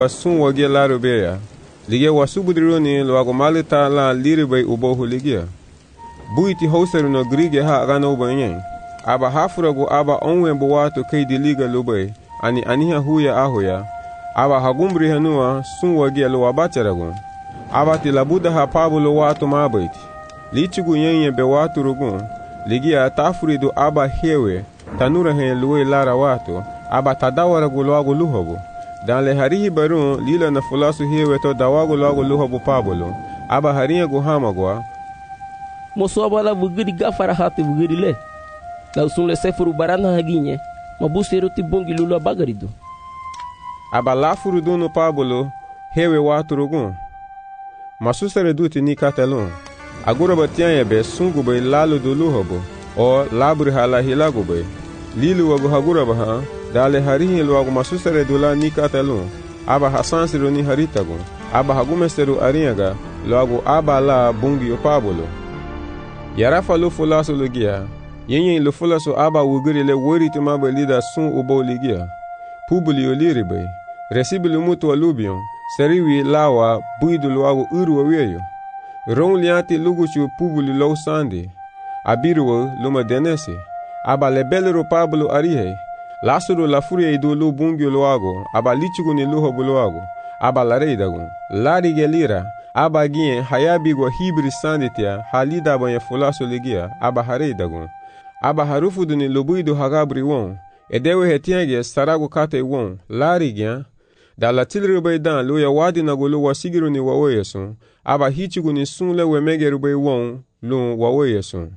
sun wage laro beya lige wasu budroni loago malita la liri bay ubohu ligia buiti hausaru no grige ha gano banyen aba hafurago aba onwe bowato kaidi liga lubay ani aniha huya ahoya aba hagumbri hanua sun wage lo abacharago aba tilabuda ha pabulo wato mabaiti lichigu yenye be watu rugun ligia tafurido aba hewe tanura hen luwe lara wato aba tadawarago loago luhobo dans le harihi barun lila na fulasu hewe to dawago loago luhobo pabulo aba harinha go hamagwa moso abala bugiri gafara hati bugiri le la sun le sefuru barana haginye mabuseru ti bongi lulu abagarido aba lafuru dono pabulo hewe watu rugun masusare duti ni katelon agora batianya be sungu be lalo do luhobo o labri hala hilago be lilu wago hagura baha dale harihi luago masusare dula ni katelon aba hasansiro ni haritago aba hagumesteru arinyaga luago aba la bungi opabulo yarafa lo fulaso logia yenye lo fulaso aba wugiri le woriti mabe lida sun ubo ligia pubuli oliribe resibili mutu alubion seriwi lawa buidu luago urwa weyo ron liati luguchu pubuli lo sandi abiruwa luma denesi aba lebelero pabulo arihe lasuro la furia idu lu bungio luago aba lichugu ni luho buluago aba lareidago lari gelira aba gien hayabigo hibri sanditia halida banye fulaso ligia aba hareidago aba harufudu ni lubuidu hagabri won edewe hetienge sarago kate won lari gian da la tilrube dan lo ya wadi na golo wasigiru ni waweyesun aba hichugu ni sunle wemegerube won lo waweyesun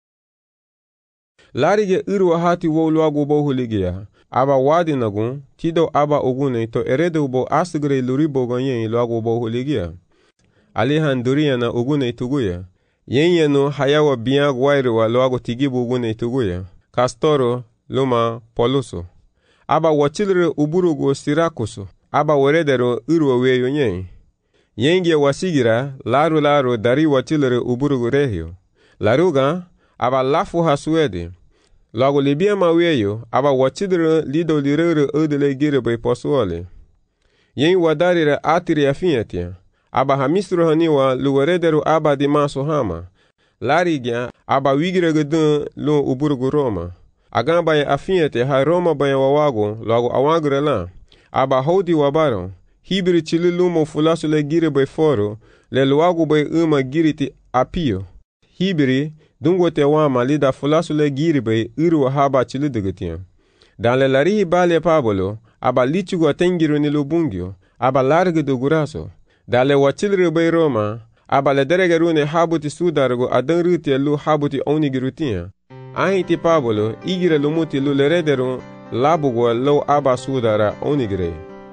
larige irwa hati wo luago bo huligia aba wadi nagun tido aba ogune to erede ubo asgre luribo gonyen luago bo huligia alihan duria na ogune tuguya yenye no hayawa biag wairwa luago tigibu ogune tuguya kastoro luma poluso aba wachilre uburugo sirakuso aba weredero irwa weyo nyen yenge wasigira laro dari wachilre uburugo rehio laruga aba lafu hasuede lago libia maweyo aba wachidre lido lirere odele gire bay posuole yen wadarire atiri afiatia aba hamisro haniwa luweredero aba di maso hama larigya aba wigire gedun lo uburgu roma agamba ya afiatia ha roma bay wawago lago awagre la aba hodi wabaro hibri chililumo fulaso le gire bay foro le luago bay uma giriti apio hibri dungo te wama lida fulasu le giribe iru haba chili degetian dans le larihi bale pabolo aba lichugo tengiru ni lubungio aba large do guraso dans le wachilre be roma aba le deregerune habuti sudargo adan ruti lu habuti onigirutia ahiti pabolo igire lumuti lu lerederu labugo lo aba sudara onigire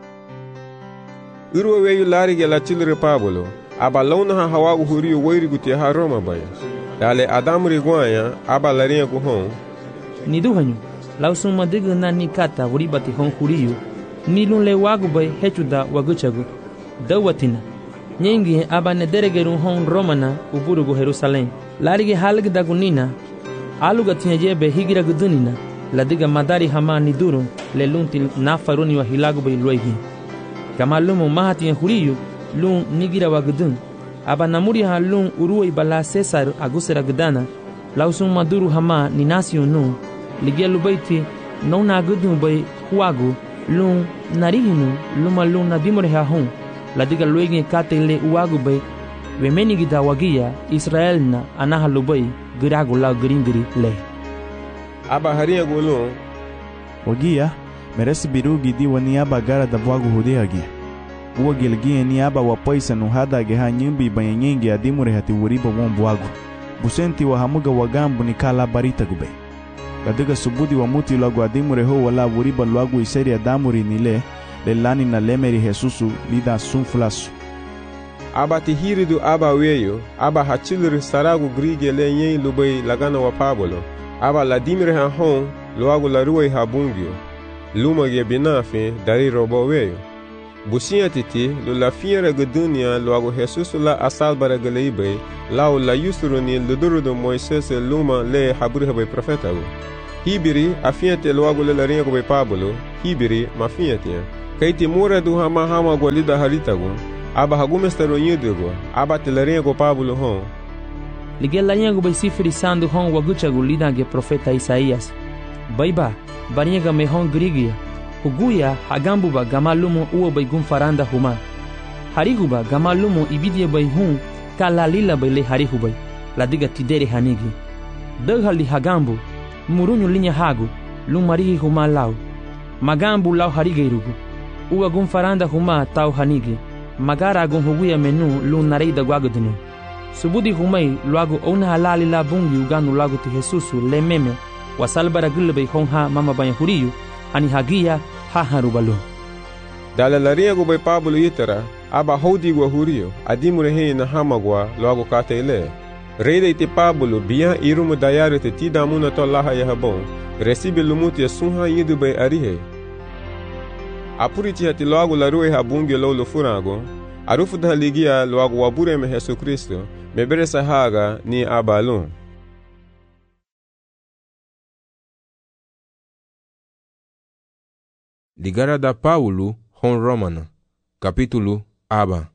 iru weyu larige la chilre pabolo aba launa hawagu huriyo wairiguti ha roma baya dale adamri gwanya aba larinha ku hon ni duhanyu lausuma diga na ni kata wuribati hon huriyo ni lun le wagu bay hechuda waguchagu dawatina nyengi aba ne deregeru hon romana uburugo Jerusalem larige halg dagunina aluga tinyebe higira gudunina ladiga madari hama ni duru le lunti nafaruni wa hilagu bay loigi kamalumu mahati huriyo lun nigira wagudun aba namuri halun uruwa ibala Cesar agusera gdana lausun maduru hama ni nasio nu ligelu baiti nona gudun bay huagu lun narihinu luma lun nadimore ha hon ladiga luigi katele uagu bay wemeni gida wagia Israel na anahalu bay giragu la gringiri le aba haria golon wagia meresi birugi di waniaba gara da vagu hudeagi uwa gilgie ni aba wapaisa nuhada geha nyimbi banyengi adimure hati wuriba wombuagu busenti wa hamuga wagambu ni kala barita gube ladiga subudi wa muti lagu adimure ho wala wuriba luagu iseri adamuri nile lelani na lemeri Jesusu lida sunfulasu aba tihiridu aba weyo aba hachilri saragu grige le nyen lubay lagana wa pabolo aba ladimire ha hon luagu la ruwe habungio luma ge binafe dari robo weyo businya titi lo la fiera gedunia luago Jesus la asalbara geleibe lao la yusruni luduru do Moises luma le haburi habe profeta hibiri afiate luago le larinha go pabolo hibiri mafiate Kaiti mura du hama go lida haritago, aba hagumestero nyudego, aba teleringo Pablo hon. Ligela nyango bai sifiri sandu hon waguchagu lidange profeta Isaías. Baiba, bariega me hon grigia. Huguya hagambuba gamalumo uo bai gumfaranda huma. Hariguba gamalumo ibidia bai hun kalalila bai le harihubai. Ladiga tidere hanigi. Daghali hagambu, murunyu linya hagu, lumarihi huma lau. Magambu lau harigeirugu. Uwa gumfaranda huma tau hanigi. Magara gun huguya menu lu nareida guagodinu. Subudi humai luagu ona halali la bungi uganu lagu ti Jesusu le meme wasalbara gulbe honha mama banya huriyu ani hagia ha harubalu. Dalalaria go bai Pablo yitara aba hodi go huriyo adimure he na hamagwa luagu katele. Reida ite Pablo biya irumu dayare te tidamuna to laha ya habon recibe lumuti ya sunha yidu bai arihe. Apuriti hati luagu larue habungi lolo furago arufu da ligia luagu wabure me Yesu Kristo mebere sahaga ni abalun. Ligara da Paulo hon Romana capítulo aba.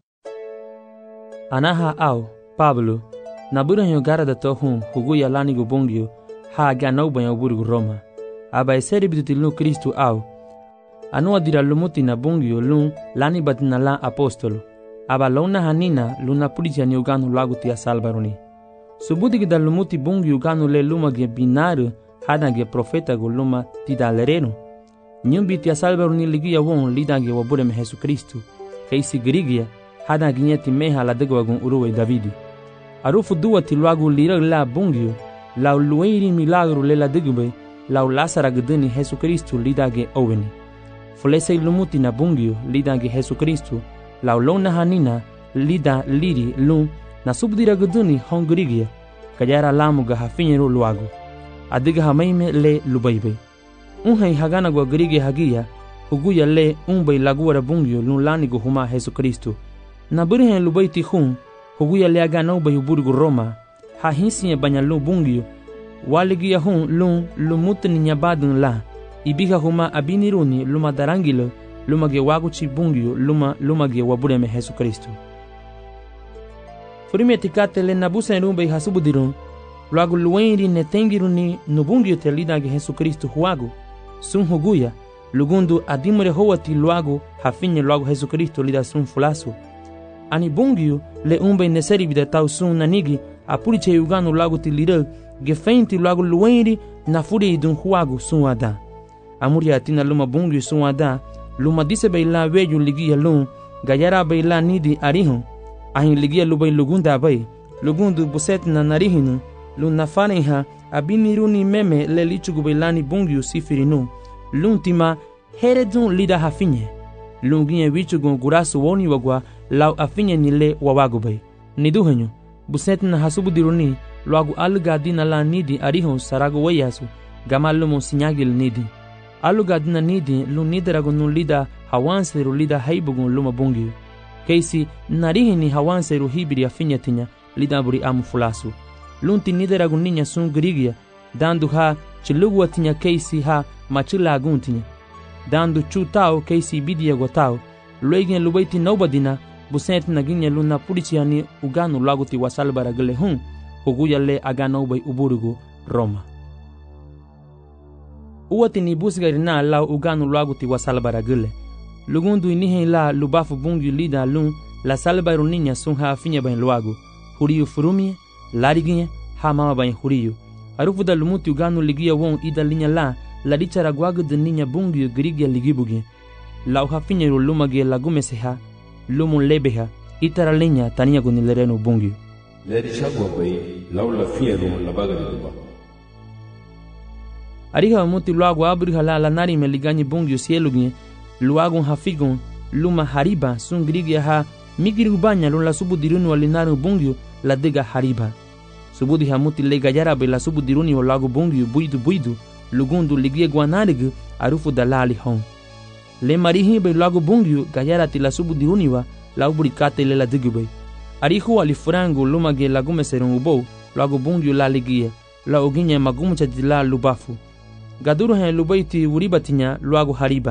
Anaha au Pablo na buranyo gara da tohun huguya lani gubongyo ha ganau banyo burgu Roma. Aba eseri bitutilnu Kristu au. Anua dira lumuti na bongyo lun lani batina la apostolo. Aba launa hanina luna pulitia ni uganu lagu tia salbaruni. Subuti gida lumuti bungi uganu le luma ge binaru hada ge profeta go luma tida lereno. Nyumbi tia salbaruni ligia won lida ge wabure me Jesu Kristu. Keisi grigia hada ginyeti meha la dego wagun uruwe Davidi. Arufu duwa ti lagu lira la bungio lau lueiri milagro le la degube lau lasara gedeni Jesu Kristu lida ge oweni. Fulese lumuti na bungio lida ge Jesu Kristu lau lona hanina lida liri lun na subdira guduni hongrigia kajara lamu ga hafinyero luagu adiga hamaime le lubaibe unhai hagana gwa grige hagia huguya le unbai laguara bungyo lun lani go huma Jesu Kristo na burhen lubaiti hun huguya le agana ubai burgu Roma ha hinsiye banya lu bungyo waligia hun lun lumutni nyabadun la ibiga huma abiniruni luma darangilo luma ge waguchi bungyo luma ge wabure me Jesu Kristo. Furime tikate le nabusa enumbe hasubudirun luagu luenri netengiruni nubungyo te lida ge Jesu Kristo huagu sun huguya lugundu adimure howati luagu hafinye luagu Jesu Kristo lida sun fulasu ani bungyo le umbe neseri bida tau sun nanigi apuriche uganu luagu ti lida ge feinti luagu luenri na furi idun huagu sun wada amuri atina luma bungyo sun wada luma dise baila weju ligia lun gayara baila nidi arihun ahin ligia lubai lugunda bai lugundu buset na narihinu lun nafaneha abiniruni meme le lichugu bailani bungyu sifirinu lun tima heredun lida hafinye lunginye wichugu gurasu woni wagwa lau afinye nile wawagu bai niduhenyu buset na hasubudiruni luagu aluga dina la nidi arihun saragu wayasu gamalumu sinyagil nidi aluga dina nidi lun nidaragu nun lida hawanseru lida haibugun luma bungyu keisi narihini hawanseru hibiri afinya tinya lida buri amu fulasu lunti nidaragu ninya sun grigia dandu ha chilugu tinya keisi ha machila guntinya dandu chutao keisi bidia gotao luegen lubaiti nobadina busent naginya luna purichiani uganu laguti wasalbara gele hun huguya le agano bai uburugu Roma uwati ni busgarina lau uganu laguti wasalbara gele lugundu inihe la lubafu bungu lida lun la salbaru ninya sun ha afinya bain luagu huriyu furumie lariginye ha mama bain huriyu arufu da lumuti uganu ligia won ida linya la dichara gwagu de ninya bungu grigia ligibugi lau hafinya lumage lagumeseha lumun lebeha itara linya tania gunilereno bungu ledi chagwa bai lau la fiero la baga duba ariha muti luagu abriha la nari meliganyi bungu sielugi luagun hafigun luma hariba sun grigia ha migiri ubanya lun la subudiruni walinaru bungyu la dega hariba subudi hamuti le gayara be la subudiruni walagu bungyu buidu lugundu ligie guanarigu arufu dalali hon le marihi be lagu bungyu gayara ti la subudiruni wa la uburikate le la digube arihu alifurangu luma ge lagume serun ubo lagu bungyu la ligie la oginya magumucha di la lubafu gaduru hen lubaiti uribatinya lagu hariba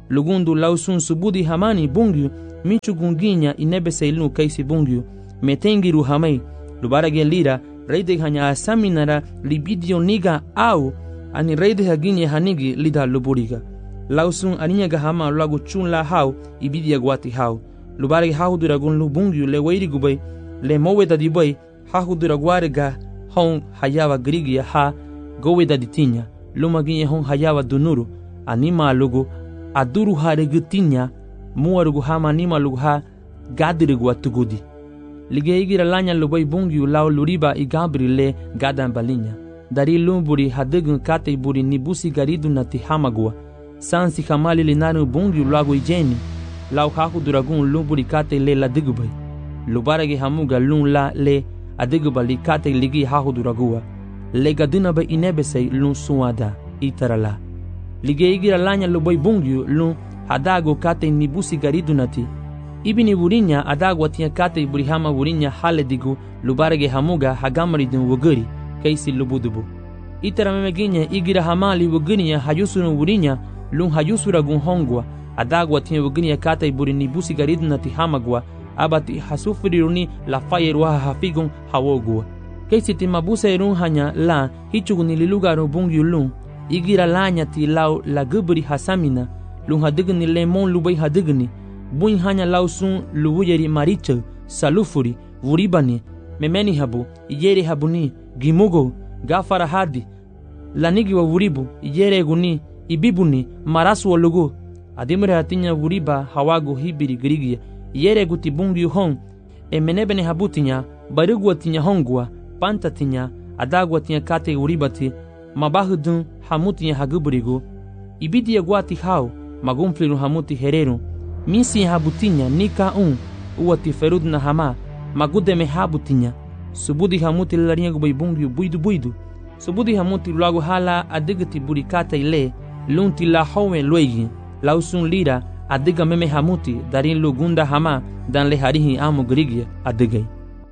lugundu lausun subudi hamani bungyu michu gunginya inebese ilunu kaisi bungyu metengiru hamai lubarage lira reide hanya asaminara libidio niga au ani reide haginye hanigi lida luburiga lausun aninyaga hama lagu chunla hau ibidia guati hau lubarage hau duragun lubungyu le weiri gubai le moweda dibai hau duraguarega hon hayawa grigia ha goweda ditinya lumaginye hon hayawa dunuru anima lugu aduru haregutinya muarugu hama anima lugu ha gadirigu atugudi ligeigira lanya lubai bungyu lau luriba igabri le gadan balinya dari lumburi hadegun kate buri nibusi garidu nati hamagua sansi kamali linaru bungyu lagu ijeni lau haku duragun lumburi kate le la digubai lubarage hamuga lun la le adiguba li kate ligi haku duragua le gaduna ba inebese lun suada itarala ligeigira lanya lubai bungyu lun hadago kate nibusi garidu nati ibini burinya adagwa tia kate burihama burinya haledigu lubarage hamuga hagamarидun woguri kaisi lubudubu itara memeginya igira hamali wogurinya hayusunu burinya lun hayusura gun hongwa adagwa tia wogurinya kate burini busi garidu nati hamagwa abati hasufiriruni la fayerwa hafigun hawogwa kaisi timabuse erun hanya la hichuguni lilugaru bungyu lun igira lanya ti lau la guburi hasamina lun hadigni lemon lubai hadigni buin hanya lausun lubuyeri maricha salufuri vuribani memeni habu iyere habuni gimugo gafara hadi lanigi wa vuribu iyere guni ibibuni marasu wa lugu adimre hatinya vuriba hawago hibiri grigia iyere guti bungi hon menebene habutinya barugwa tinya hongwa pantatinya adagwa tinya kate uribati mabahudun hamutinya haguburigo ibidi yagwati hao magumfliru hamuti hereru misi habutinya nika uwati ferud na hama magude me habutinya subudi hamuti laringa gubai bungi buidu subudi hamuti lagu hala adigati burikata ile lunti la howe loigi lausun lira adiga meme hamuti darin lugunda hama dan le harihi amu grigia adigai.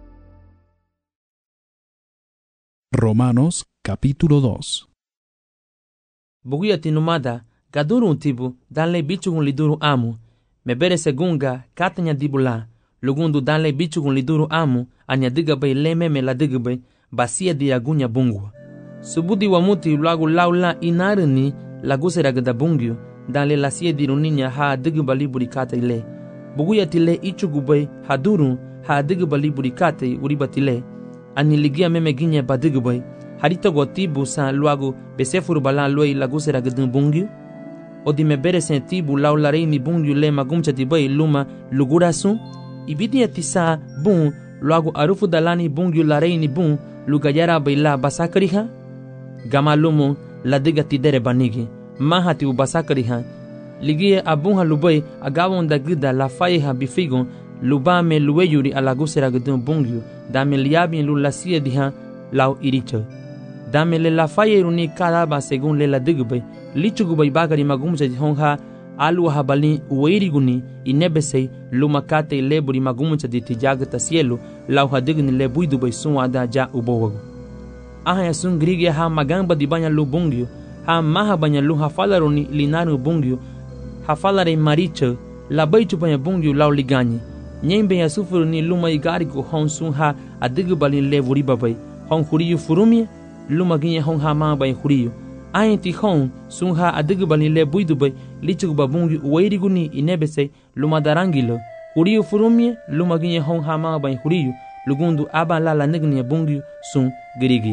Romanos capítulo 2. Buguyati numada gaduru tibu dan le bichugun liduru amu mebere segunga katanya dibula lugundu danle bichugun liduru amu anya digabay lememe la digabay basia diagunya bungwa subudi wamuti lagu laula inarni lagusera gada bungyo danle lasia diruninya ha digabali burikata ile buguyatile ichugubay haduru ha digabali burikata uribatile aniligia meme ginya badigabay harito gotibu sa luagu besefuru bala loi lagusera gada bungyo odi mebere sentibu laularei ni bungyu le magumcha dibai luma lugurasu ibidi atisa bun luagu arufu dalani bungyu larei ni bun lugayara baila basakariha gamalumu ladiga tidere banigi mahati u basakariha ligie abunha lubai agawon dagida la faiha bifigon lubame luweyuri alagusera gudun bungyu dame liabin lulasia diha lau iricho dame le la fayeruni kadaba según le la digbai lichugubay bagari magumcha honha alwa habali uiriguni inebesei lumakate leburi magumcha di tijagata cielo lau hadigni le buidubay sunwada ja ubowago aha sun grigia ha magamba di banya lubungyo ha maha banya lu hafalaruni linaru bungyo hafalare maricha la baitu banya bungyo lau liganye nyembe ya sufuruni luma igarigo hon sun ha adigbali le buribabay hon huriyu furumie luma ginye hon ha ma bay huriyu aenti hon sun ha adigbali le buidubay lichugba bungyo uiriguni inebesei luma darangilo huriyu furumie luma ginye hon ha ma bay huriyu lugundu aba la nigni bungyo sun girigi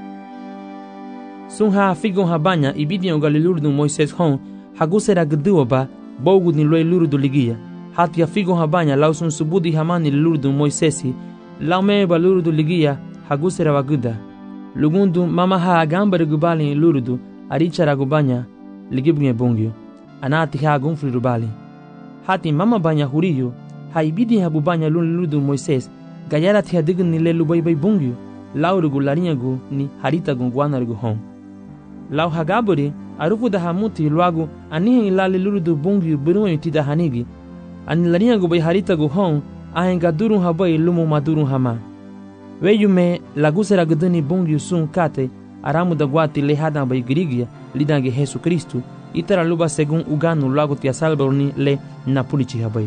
sun ha figon habanya ibidion galilurdu Moises hon hagusera gduoba bogu ni loy lurdu ligia hatia figon habanya lausun subudi hamani lurdu Moisesi laume balurdu ligia hagusera waguda lugundu mama ha agambar gubali lurdu arichara gubanya ligibnye bungyo anati ha gunfri rubali hati mama banya huriyo ha ibidi habubanya lurdu Moises gayara tia digni le lubai bay bungyo laurugu larinyagu ni harita gungwanargu hon lau hagaburi arufu da hamuti luagu anihen ilali lurdu bungyo biruwa yutida hanigi ani larinyagu bay harita gu hon ahen gadurun habay lumu madurun hama weyume lagusera guduni bungyo sun kate aramu da guati le hadan bay girigia lidange Jesu Kristu itara luba según uganu lago tia salborni le napulichi habai.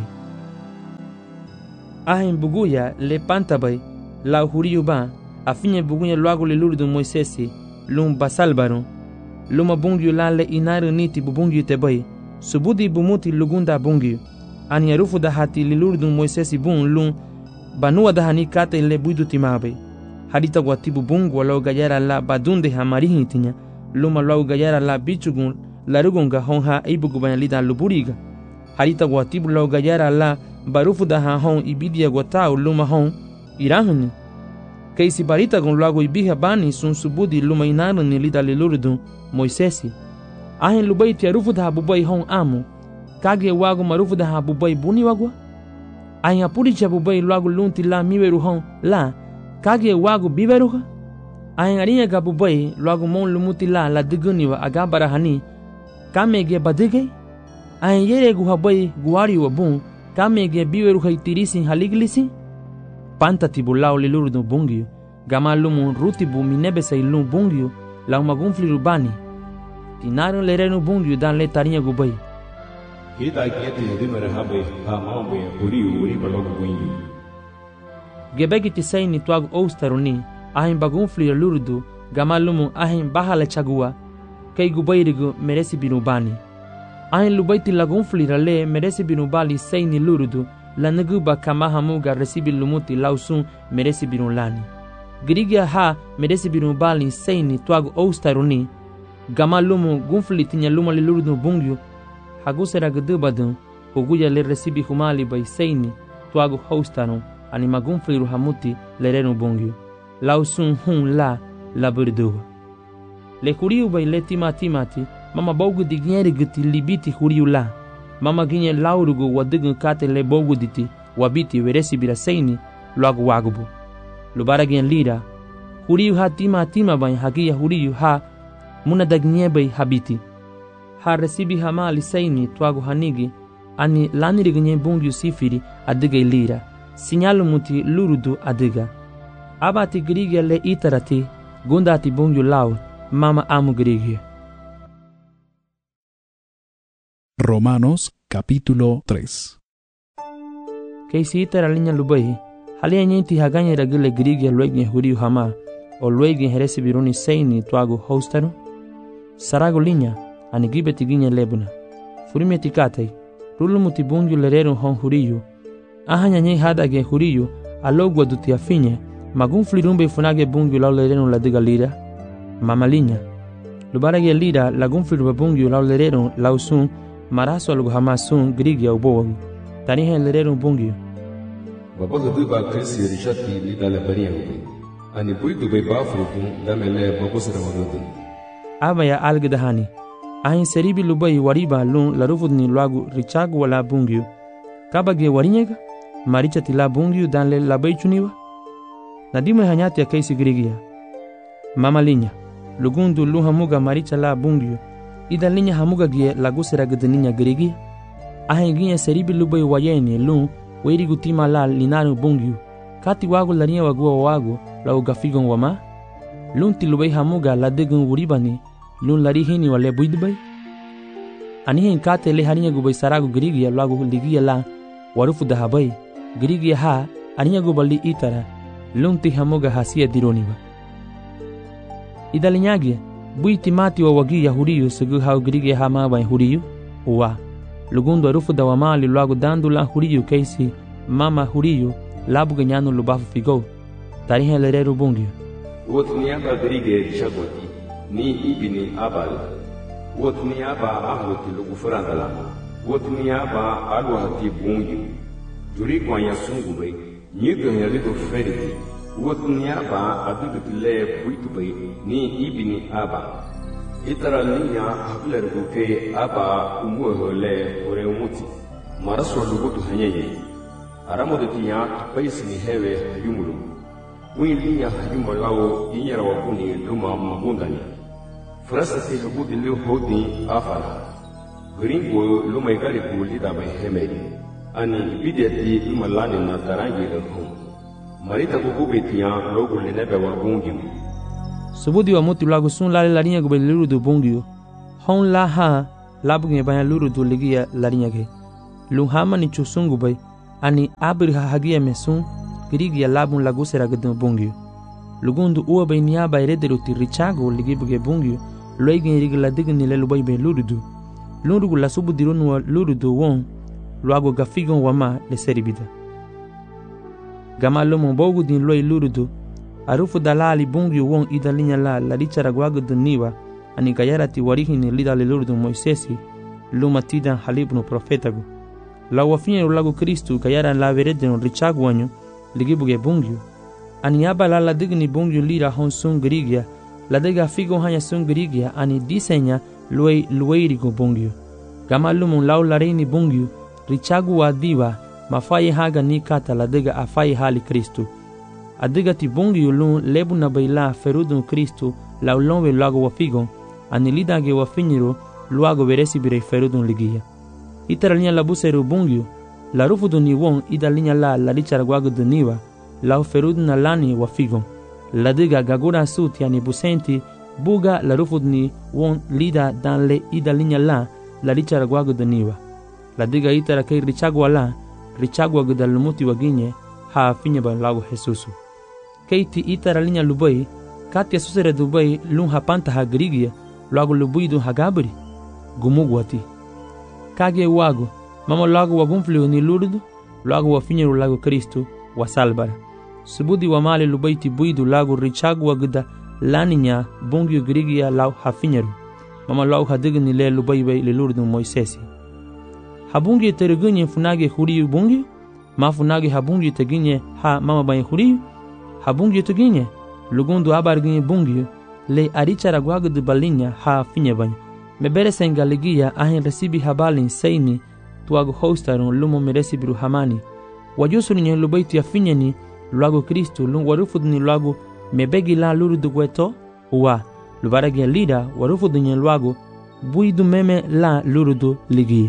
Ahen buguya le pantabai la huriu ba afinye bugunya lago le luridu Moisesi lum basalbaron luma bungyu la le inaru niti bubungyu tebai subudi bumuti lugunda bungyu ani arufu da hati le luridu Moisesi bun lum banua da hani kate le buidu timabai hadita watibu bungu walau gayara la badunde hamarihi tinya luma lau gayara la bichugun larugunga honha ibugubanya lida luburiga hadita watibu lau gayara la barufu da hon ibidia gwatau luma hon irahuni keisi barita gon lago ibiha bani sun subudi luma inaru ni lida liluridu Moisesi ahen lubai tia rufu da bubai hon amu kage wago marufu da bubai buni wagwa ahen apuricha bubai lago lunti la miweru hon la kage wago biveruha ahen arinya ga bubai lago mon lumuti la diguniwa agabara hani kamege badige ahen yere gu habai guari wa bun kamege biweru haitirisin haliglisi panta tibulao liluridu bungio gama lumu rutibu minebesa ilum bungio la magunfli rubani tinaru lerenu bungio dan le tarinha gubai kita kieti hedimere habe ha mambe uri balogu bungio gebegi tisaini tuagu oustaruni ahin bagunfli luridu gama lumu ahin bahala chagua kei gubairigu meresi binubani ahin lubaiti lagunfli rale meresi binubali saini luridu la naguba kama hamuga resibi lumuti lausun meresi binulani girigia ha meresi binubali saini tuagu oustaruni gama lumu gunfli tinya luma liluridu bungyo hagusera gudubadun huguya le resibi humali bai saini tuagu houstarun ani magunfli ruhamuti lerenu bungyo lausun hun la burduwa le huriu bai le timati mama bogu digneri guti libiti huriu la mama ginye laurugu wadigun kate le bogu diti wabiti veresi bira saini luagu wagubu lubara gien lira huriu ha tima bai hagia huriu ha muna dagnye bai habiti ha resibi hamali saini tuagu hanigi ani laniri ginye bungyu sifiri adiga lira sinyalu muti lurudu adiga abati grigia le itarati gundati bungyu lau mama amu grigia. Romanos capítulo 3. Keisi itara linya lubai halia nyenti haganya ragile grigia luegin huriu hama o luegin heresi biruni saini tuagu hostaru sarago linya ani gibeti ginya lebuna furime tikatai rulumuti bungyu lerero hon huriu ahanya nyei hadage huriu alogwa duti afinya magunfli rumbe funage bungyu lau lerero la diga lira mama linya lubarage lira lagunfli rumbe bungyu lau lerero lausun maraso algo hamasun grigia ubowagu tanihe lerero bungyu babaga duba krisi rishati lidale bariya ubi ani buidu bai bafrutu damele babusra wagudu abaya algedahani ahin seribi lubai wariba lun larufudni luagu richagu wala bungyu kabage warinyega marichati la bungyu danle labai chuniwa nadime hanyati ya keisi grigia mama linya lugundu lu hamuga maricha la bungyu idan linya hamuga gie lagusera gedeninya grigia ahin ginye seribi lubai wayeni lun weirigu tima la linaru bungyu kati wagu larinya wagua wagu la ugafigon wama lunti lubai hamuga la degun uribani lun larihini wale buidbai anihin kate le harinya gubai saragu grigia lagu ligia la warufu dahabai grigia ha aninya gubali itara lunti hamuga hasia dironiwa idalinyagi buiti mati wa wagi huriyu segu hau grigia ha ma bai huriyu uwa lugundu warufu da wamali lagu dandu la huriyu keisi mama huriyu labu ganyanu lubafu figo tarihe lereru bungyu wotniaba grige shagoti ni ibini abal wotniaba ahluti lugufurandala wotniaba alwati bungi juri kwanya sungube nyido yalido feriti wotniaba adugutile buitube ni ibini aba itara linya habler buke aba umuhole ureumuti maraso lugutu hanyeye aramodetiya paisini hewe yumulu wilinya hayumalawo inyara wakuni luma magundani frasati lubudi liu hodi afala gringo luma igali kulida bai hemedi ani bideti imalani na tarangi lehum marita kukubetiya logo lenebe wagungi subudi wa muti lagu sun lale larinya gubeliru du bungio hon la ha labge baya lurudu ligia larinyage lung hamani chusungu bay ani abri hagia mesun girigia labun lagusera gedun bungyo lugundu uwa bay niya bay rederuti richago ligibuge bungyo loige rigla digni le lubay bay lurudu lurugu la subu dirunwa lurudu won luago gafigon wama le seribida gama lomo bogu din loy lurudu arufu dalali bungyo won idalinya la richara gwago duniwa ani gayarati warihini lidale lurudu Moisesi luma tidan halibnu profetagu la wafinye lagu Kristu gayara la veredeno richagu wanyo ligibuge bungyo ani aba la digni bungyo lira hon sun grigia la dega figo hanya sun grigia ani disenya lueirigo bungyo gama lumun lau lareini bungyo richagu wa diwa mafaye haga ni kata la dega afaye hali Kristu adiga ti bungyo lun lebu na baila ferudun Kristu lau lonwe lago wa figo ani lidage wa finyiro luago veresi birei ferudun ligia itara linya la buseru bungyo la rufudu ni won ida linya la richara gwago duniwa lau ferudun na lani wa figo la diga gagura suti ani busenti buga la rufudu ni won lida dan le ida linya la richara gwago duniwa la diga itara kei richagwa richagwa gudal lumuti waginye ha finya ba lago Jesusu keiti itara linya lubai katia susere dubai lun hapanta ha grigia lago lubuidu hagabri gumugwati kage wago mama lago wagunfliu ni lurdu lago wafinyeru lago Kristu wa salbara subudi wa mali lubaiti buidu lago richagu waguda laninya bungyo grigia lau hafinyeru mama lau hadigni le lubaibai le lurdu Moisesi habungi terugunye funage huriyu bungi ma funage habungi teginye ha mama bayi huriyu habungi teginye lugundu abarginye bungi le arichara gwagudu balinya ha finye banyo mebere sengaligia ahin resibi habalin seini tuago hostarun lumo meresibiru hamani wajusuru nye lubaiti ya finye ni luago Kristu lung warufudu ni luago mebegi la lurudu gweto uwa lubarage lida warufudu nye luago buidu meme la lurudu ligia.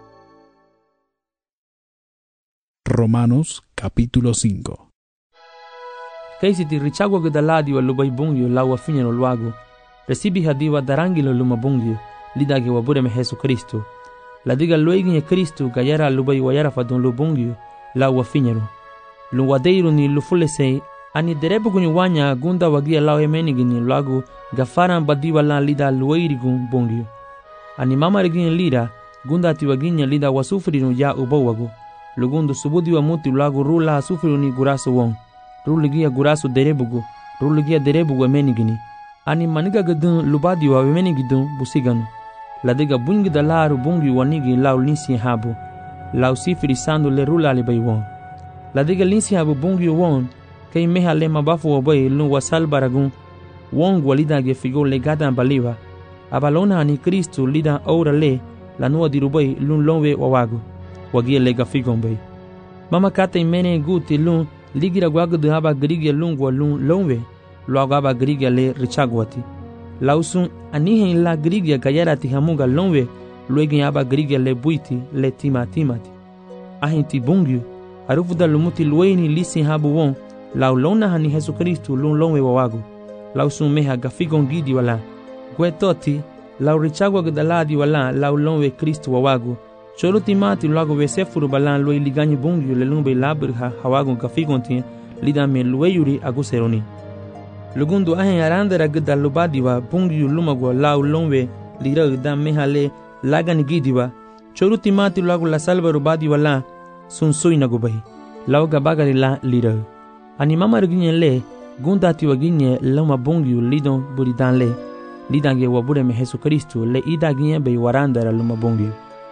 Romanos capítulo 5. Kaisiti richagwa gedaladi wa lubai bungyo la wa finyano luago resibi hadiwa darangilo luma bungyo lidage wa bureme Jesu Kristo la diga lueginye Kristo gayara lubai wayara fadon lu bungyo la wa finyano lu wadeiru ni lufulesei ani derebu kuni wanya gunda wagia la emenigini luago gafaran badiwa la lida lueirigun bungyo ani mama regine lida gunda tiwaginya lida wasufrinu ya ubawago lugundu subudi wa muti luago rula sufriru ni guraso won ruligia guraso derebugo ruligia derebugo emenigini ani maniga gedun lubadi wa emenigidun busiganu ladiga bungi dalaru bungi wanigi lau linsi habu lau sifiri sandu le rula le baywon ladiga linsi habu bungi won kay meha le mabafu wa bay lu wasal baragun won walida ge figo le gadan baliwa abalona ani Kristo lida ora le la nuwa dirubay lun lonwe wawago wagia le gafigon bay mama kata imene guti lun ligira gwagudu haba grigia lungwa lun lonwe luago haba grigia le richagwati lausun anihen la grigia gayarati hamuga lonwe luegin haba grigia le buiti le timati ahinti bungyu arufuda lumuti lueni lisi habu won lau lona hani Jesu Kristu lun lonwe wawago lausun meha gafigon gidi wala gwetoti lau richagwa gdaladi wala lau lonwe Kristu wawago cholo timati luago vesefuru balan lue liganyi bungyu le lumbe labirha hawago gafigonti lidame lueyuri aguseroni lugundu ahen arandera gda lubadiwa bungyu lumago lau lonwe lira gda mehale lagani gidiwa cholo timati luago la salva rubadiwa la sunsui nagubahi lau gabagari la lira ani mama ruginye le gunda tiwaginye loma bungyu lidon buridan le lidange wabureme Jesu Kristu le idaginye be warandera luma bungyu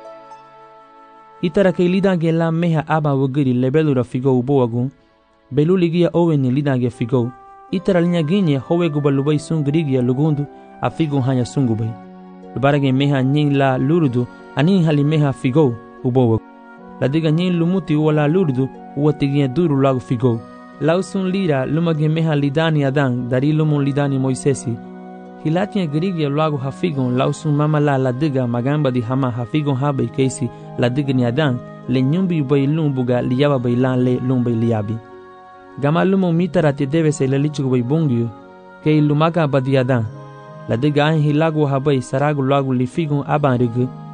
itara kay lidange la meha aba wagiri lebelura figo ubowagun beluligia oweni lidange figo itara linya ginye howe gubalubay sungrigia lugundu a figo hanya sungubay lubarage meha nying la lurudu ani hali meha figo ubowag la diga nying lumuti wala lurudu uwatigia duru lagu figo lausun lira lumage meha lidani adan dari lumun lidani Moisesi hilatia grigia lagu hafigon lausun mama la diga magamba di hama hafigon habe keisi la diga ni adan le nyumbi bay lumbuga liyaba bay lan le lumbay liyabi gama lumo mitara te debe se le lichugo bay bungyu kei lumaga badi adan la diga an hilagu habay saragu lagu lifigon aban rigu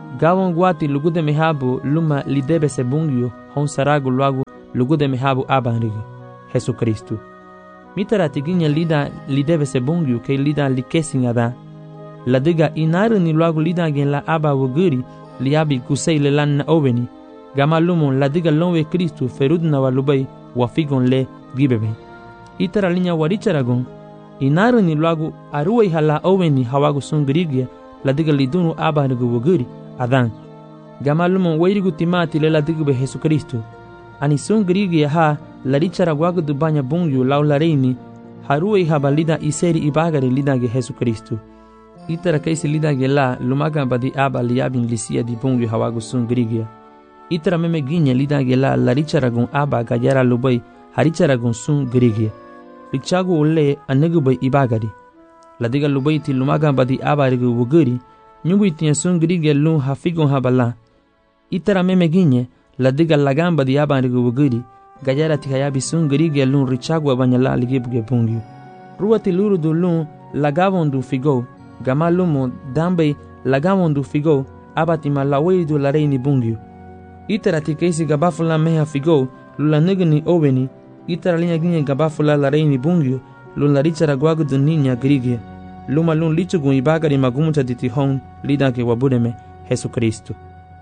Gawon guati lugude mehabu luma lidebe sebungyo hon saragu luagu lugude mehabu abanrigu Jesu Kristu. Mitara tiginya lida lidebe sebungyo ke lida likesingada. Ladiga inaru ni luagu lida gen la aba wuguri liabi kusei lelan na oveni. Gama lumon ladiga lonwe Kristu ferudna walubai wafigon le gibebe. Itara linya waricharagon inaru ni luagu aruwai hala oveni hawagu sungrigia ladiga lidunu abanrigu wuguri adan. Gama lumon wairigu timati le ladigu be Jesu Kristu. Ani sungrigia ha larichara wagu dubanya bungyo lau lareini haruwai haba lida iseri ibagari lida ge Jesu Kristu. Itara kaisi lida ge la lumaga badi aba liabin lisia di bungyo hawagu sungrigia. Itara meme ginya lida ge la larichara gun aba gajara lubai harichara gun sungrigia. Richagu ule anigu bai ibagari. Ladiga lubai ti lumaga badi aba rigu wuguri nyungu itinya sungrigia lun hafigon habala. Itara meme ginya ladiga lagamba di aba rigu wuguri gajara ti hayabi sungrigia lun richagu abanyala ligibuge bungyo. Ruati lurudu lun lagavondu figo gama lumo dambe lagavondu figo abati malaweidu lareini bungyo. Itara ti kaisi gabafula meha figo lula nigni oveni. Itara linya ginya gabafula lareini bungyo lula richara guagudu ninya grigia. Luma lun lichugun ibagari magumucha diti hon lida ke wabudeme Jesu Kristu.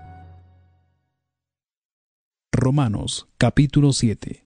Romanos capítulo 7.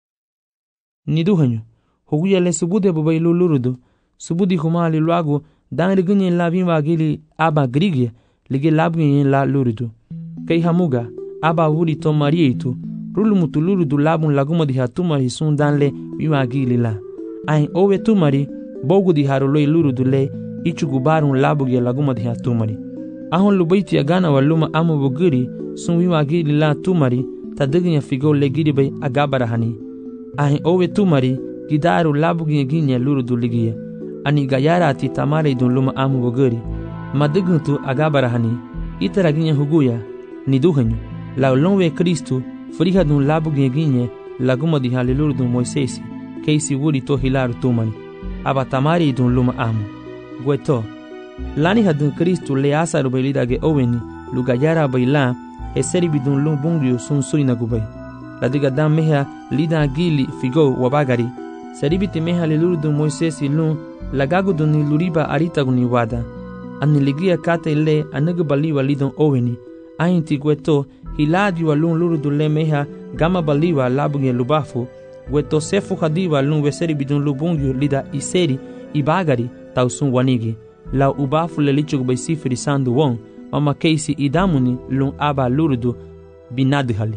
Niduhanyo huguya le subude bubai lulurudu subudi humali luagu dangri gunye la vinwa gili aba grigia lige labgunye la lurudu. Kei hamuga aba wuri to marieitu rulumutu lurudu labun laguma di hatumari sun danle vinwa gili la. Ain owe tumari bogu di haroloi lurudu le ichugubarun labugia laguma di hatumari. Ahon lubaiti agana waluma amu buguri sun vinwa gili la tumari tadiginya figo le giri bay agabarahani. Ahin owe tumari gidaru labuginya ginya lurudu ligia. Ani gayara ati tamare idun luma amu buguri. Madiguntu agabarahani. Itara ginya huguya. Niduhanyo. La ulonwe Kristu friha dun labuginya ginya laguma di hali lurudu Moisesi. Keisi wuri to hilaru tumari. Aba tamare idun luma amu. Gweto. Lani hadun Kristu le asaru bailidage oweni lugayara baila eseri bidun lum bungyo sun suina gubai. Ladiga dam meha lida gili figo wabagari. Seribiti meha lilurudu Moisesi lum lagagudu ni luriba aritagu ni wada. Ani ligia kate le anagu baliwa lidon oweni. Ainti gweto hiladi wa lum lurudu le meha gama baliwa labuge lubafu. Gweto sefu hadiwa lum weseri bidun lubungyo lida iseri ibagari tau sun wanigi. La ubafu le lichug bai sifiri sandu won. Mama keisi idamuni lun aba lurudu binadhali.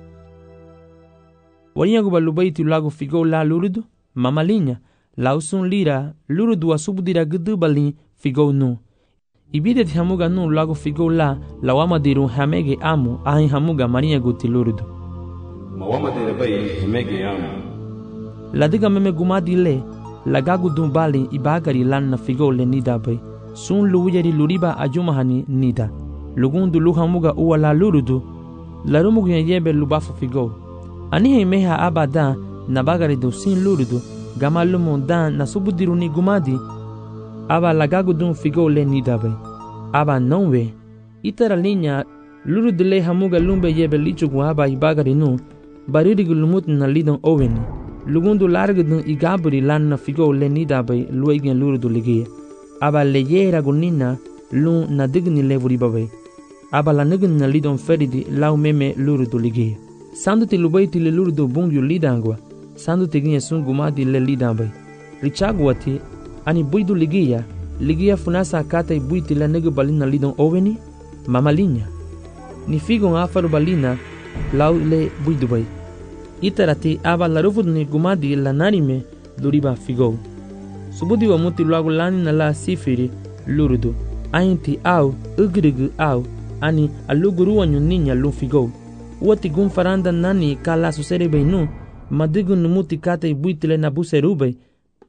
Warinyagu balubaiti lagu figo la lurudu mama linya la usun lira lurudu asubudira gudu balin figo nu. Ibidet hamuga nu lagu figo la wama diru hamege amu ahin hamuga marinyagu ti lurudu. Mawama dira bai hamege amu. Ladiga meme gumadi le lagagu dun balin ibagari lan na figo le nida bai. Sun luwiyari luriba ajumahani nida. Lugundu luhamuga uwa la lurudu. Larumugu yebe lubafu figo. Anihe meha abada na bagari do sin lurudu. Gama lumon dan na subudiru ni gumadi. Aba lagagu dun figo le nida bay. Aba nonwe. Itara linya lurudu le hamuga lumbe yebe lichugu aba ibagari nu. Baririgu lumut na lidon oweni. Lugundu largu dun igaburi lan na figo le nida bay luegen lurudu ligie. Aba leyera gunina lun na digni levuri babai. Aba la nigni na lidon feridi lau meme lurudu ligia. Sandu ti lubaiti le lurudu bungyu lidangwa. Sandu ti ginye sun gumadi le lidambai. Richagwati ani buidu ligia funasa kata buiti le negu balina lidon oveni. Mama linya. Ni figon afaru balina lau le buidu bai. Itarati aba la rufudu ni gumadi la narime luriba figo. Subudi wa muti luagu lani na la sifiri lurudu. Ainti au ugrigu au ani aluguru wanyu ninya lufigo. Uati gun faranda nani kala susere beinu. Madigu numuti kate buitile na buserube.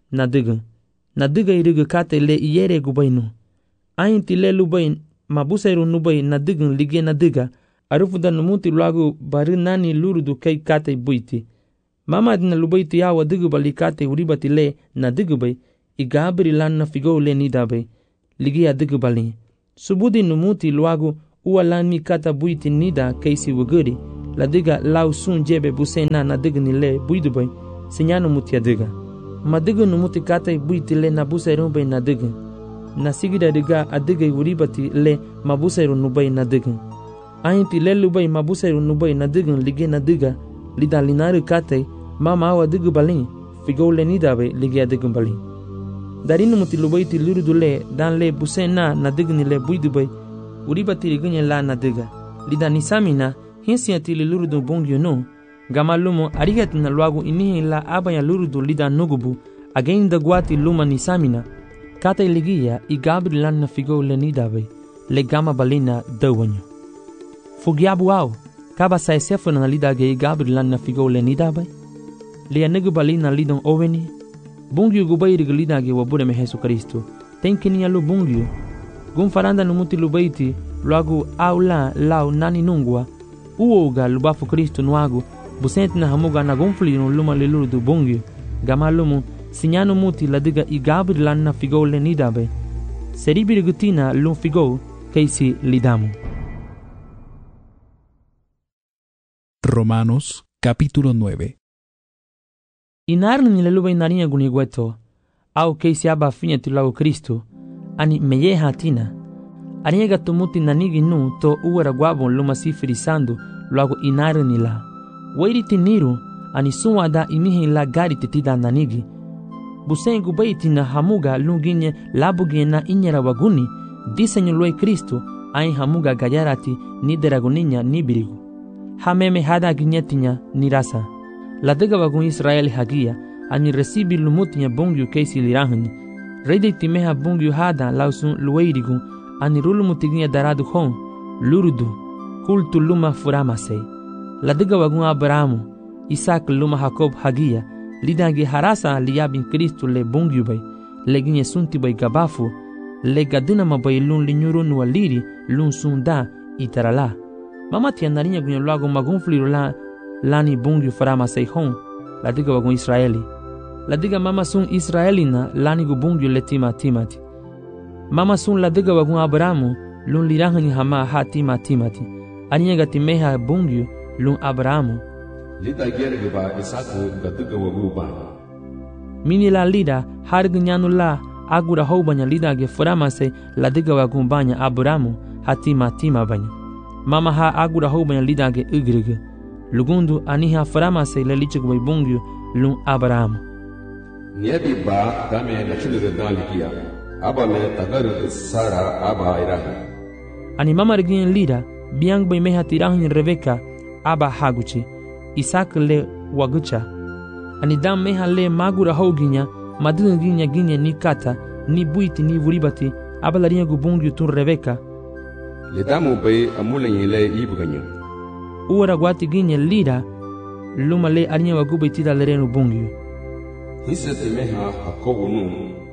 Nadiga irigu kate le iyere gubainu. Ainti le lubain mabuseru nubai nadigun lige nadiga. Arufuda numuti luagu bari nani lurudu kei kate buiti. Mama dina lubaiti awa digu bali kate uribati le nadigu bai. Igabri lan na figo le nidabe. Ligi adigu bali. Subudi numuti luagu uwa la mi kata buiti nida kaisi waguri la diga lau sun jebe busena na diga ni le buidu bay sinyano mutia diga ma diga no muti kata buiti le na busairu bay na diga na sigida diga adiga wuribati le ma busairu no bay na diga ainti le lu bay ma busairu no bay na diga lige na diga lida linare kata mama awa diga balin figo le nida bay lige diga balin darinu muti lu bay ti lurudu le dan le busena na diga ni le buidu bay uribati liganya la na diga lida nisamina hinsiati li lurudu bongyo no gamalumo arigati na luagu inihi la abaya lurudu lida nugubu againda guati luma nisamina kata iligia i gabri lan na figo le nidabe le gama balina dawanyo fugiabu au kaba sa esefo na lida ge i gabri lan na figo le nidabe le anugu balina lidon oweni bongyo gubai rig lida ge wabure me Jesu Kristo tenkini alu bongyo gun faranda numuti lubaiti luagu au la lau nani nungwa uoga lubafu Kristo nuagu busenti na hamuga na gonfli no luma le lurudu bongyo gamalumu sinyano muti la diga i gabri lan na figo le nidabe seribiri gutina lum figo kaisi lidamu. Romanos capítulo 9. Inarni ni le luba inaria gunigueto au kaisi aba finya tilago Kristo ani meye hatina aniega tumuti nanigi nu to uwara gwabon luma sifirisando luago inarni la wairi tiniru ani suwada imihi la gari titida nanigi busengu baiti na hamuga lunginye labugie na inyera waguni disenyo lue Kristo ai hamuga gayarati ni deraguninya ni birigu hameme hada ginyetinya ni rasa la dega wagun Israeli hagia ani resibi lumutinya bongyu kaisi lirahani reide timeha bongyu hada lausun lueirigu ani rulumutiginya daradu hon lurudu kultu luma furamase la dega wagun Abrahamu Isaac luma Jacob hagia lidagi harasa liyabin Kristo le bongyu bay leginye sunti bay gabafu le gadinama bay lun linyuru nualiri lun sunda itarala mama tianarinya gunyo lago magunfliru la lani bongyu farama seihon la diga wagun Israeli la diga mama sun Israelina lani gu bongyu le timati mama sun la diga wagun Abrahamu lun lirahani hama ha timati aninya gatimeha bongyu lun Abrahamu lida gerge ba Isaku gatuga wagu ba mini la lida harga nyanu la agura houbanya lida ge furamase la diga wagun banya Abrahamu hatima banya mama ha agura houbanya lida ge igrige lugundu aniha furamase le lichig bay bongyu lun Abrahamu niyabi ba dame na chuluga dalikia aba me tagaru Sara aba irahi ani mama rigin lida biang bay meha tirahin Rebeka aba haguchi Isaac le wagucha ani dam meha le magura hoginya madun ginya ni kata ni buiti ni vuribati abalaria gubungyu tun Rebeka le damu bay amulen le ibuganyo uwara gwati ginya lida luma le arinya wagubiti da lerenu bungyu hisati meha Jacobu nu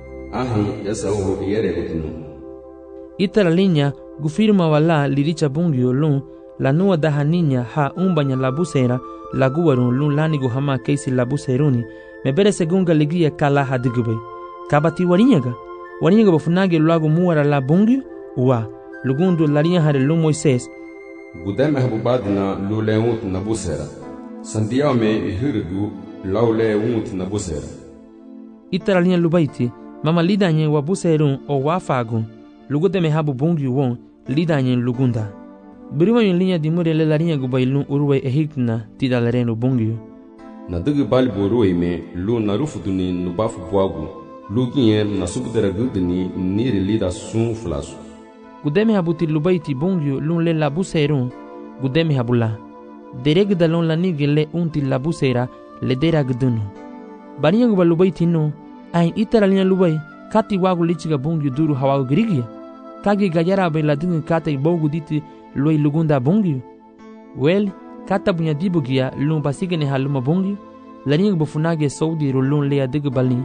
ahi Esau yere gutinu itara linya gufirma wala liricha bungyu lun la nuwa dahaninya ha umbanya labusera laguwarun lun lanigu hama kaisi labuseruni mebere segunga ligia kala hadigube kabati warinyaga bafunage luagu muwara la bungyu wa lugundu larinya hare lu Moises gudeme habubadina luleunt nabusera sandiame ihirigu lauleunt nabusera itara linya lubaiti mama lidanye wabuserun o wafagun lugudeme habu bungyu won lidanye lugunda biriwa yun linya dimure le larinya gubailun uruwe ehikna tida lerenu bungyu na digi bali boruwe me lu narufuduni nubafu bwagu lu ginye na subdera gudini niri lida sun flasu gudeme habuti lubaiti bungyu lun le labuserun gudeme habula dereg dalon la nige le unti labusera le dera gudunu barinya guba lubaiti no ain itara linya lubai kati wagu lichiga bungyu duru hawagu girigia kagi gajara be la dingi kata ibogu diti loi lugunda bongyu wel kata bunya dibugia lun basigene haluma bongyu laring bufunage saudi rolun le adig balni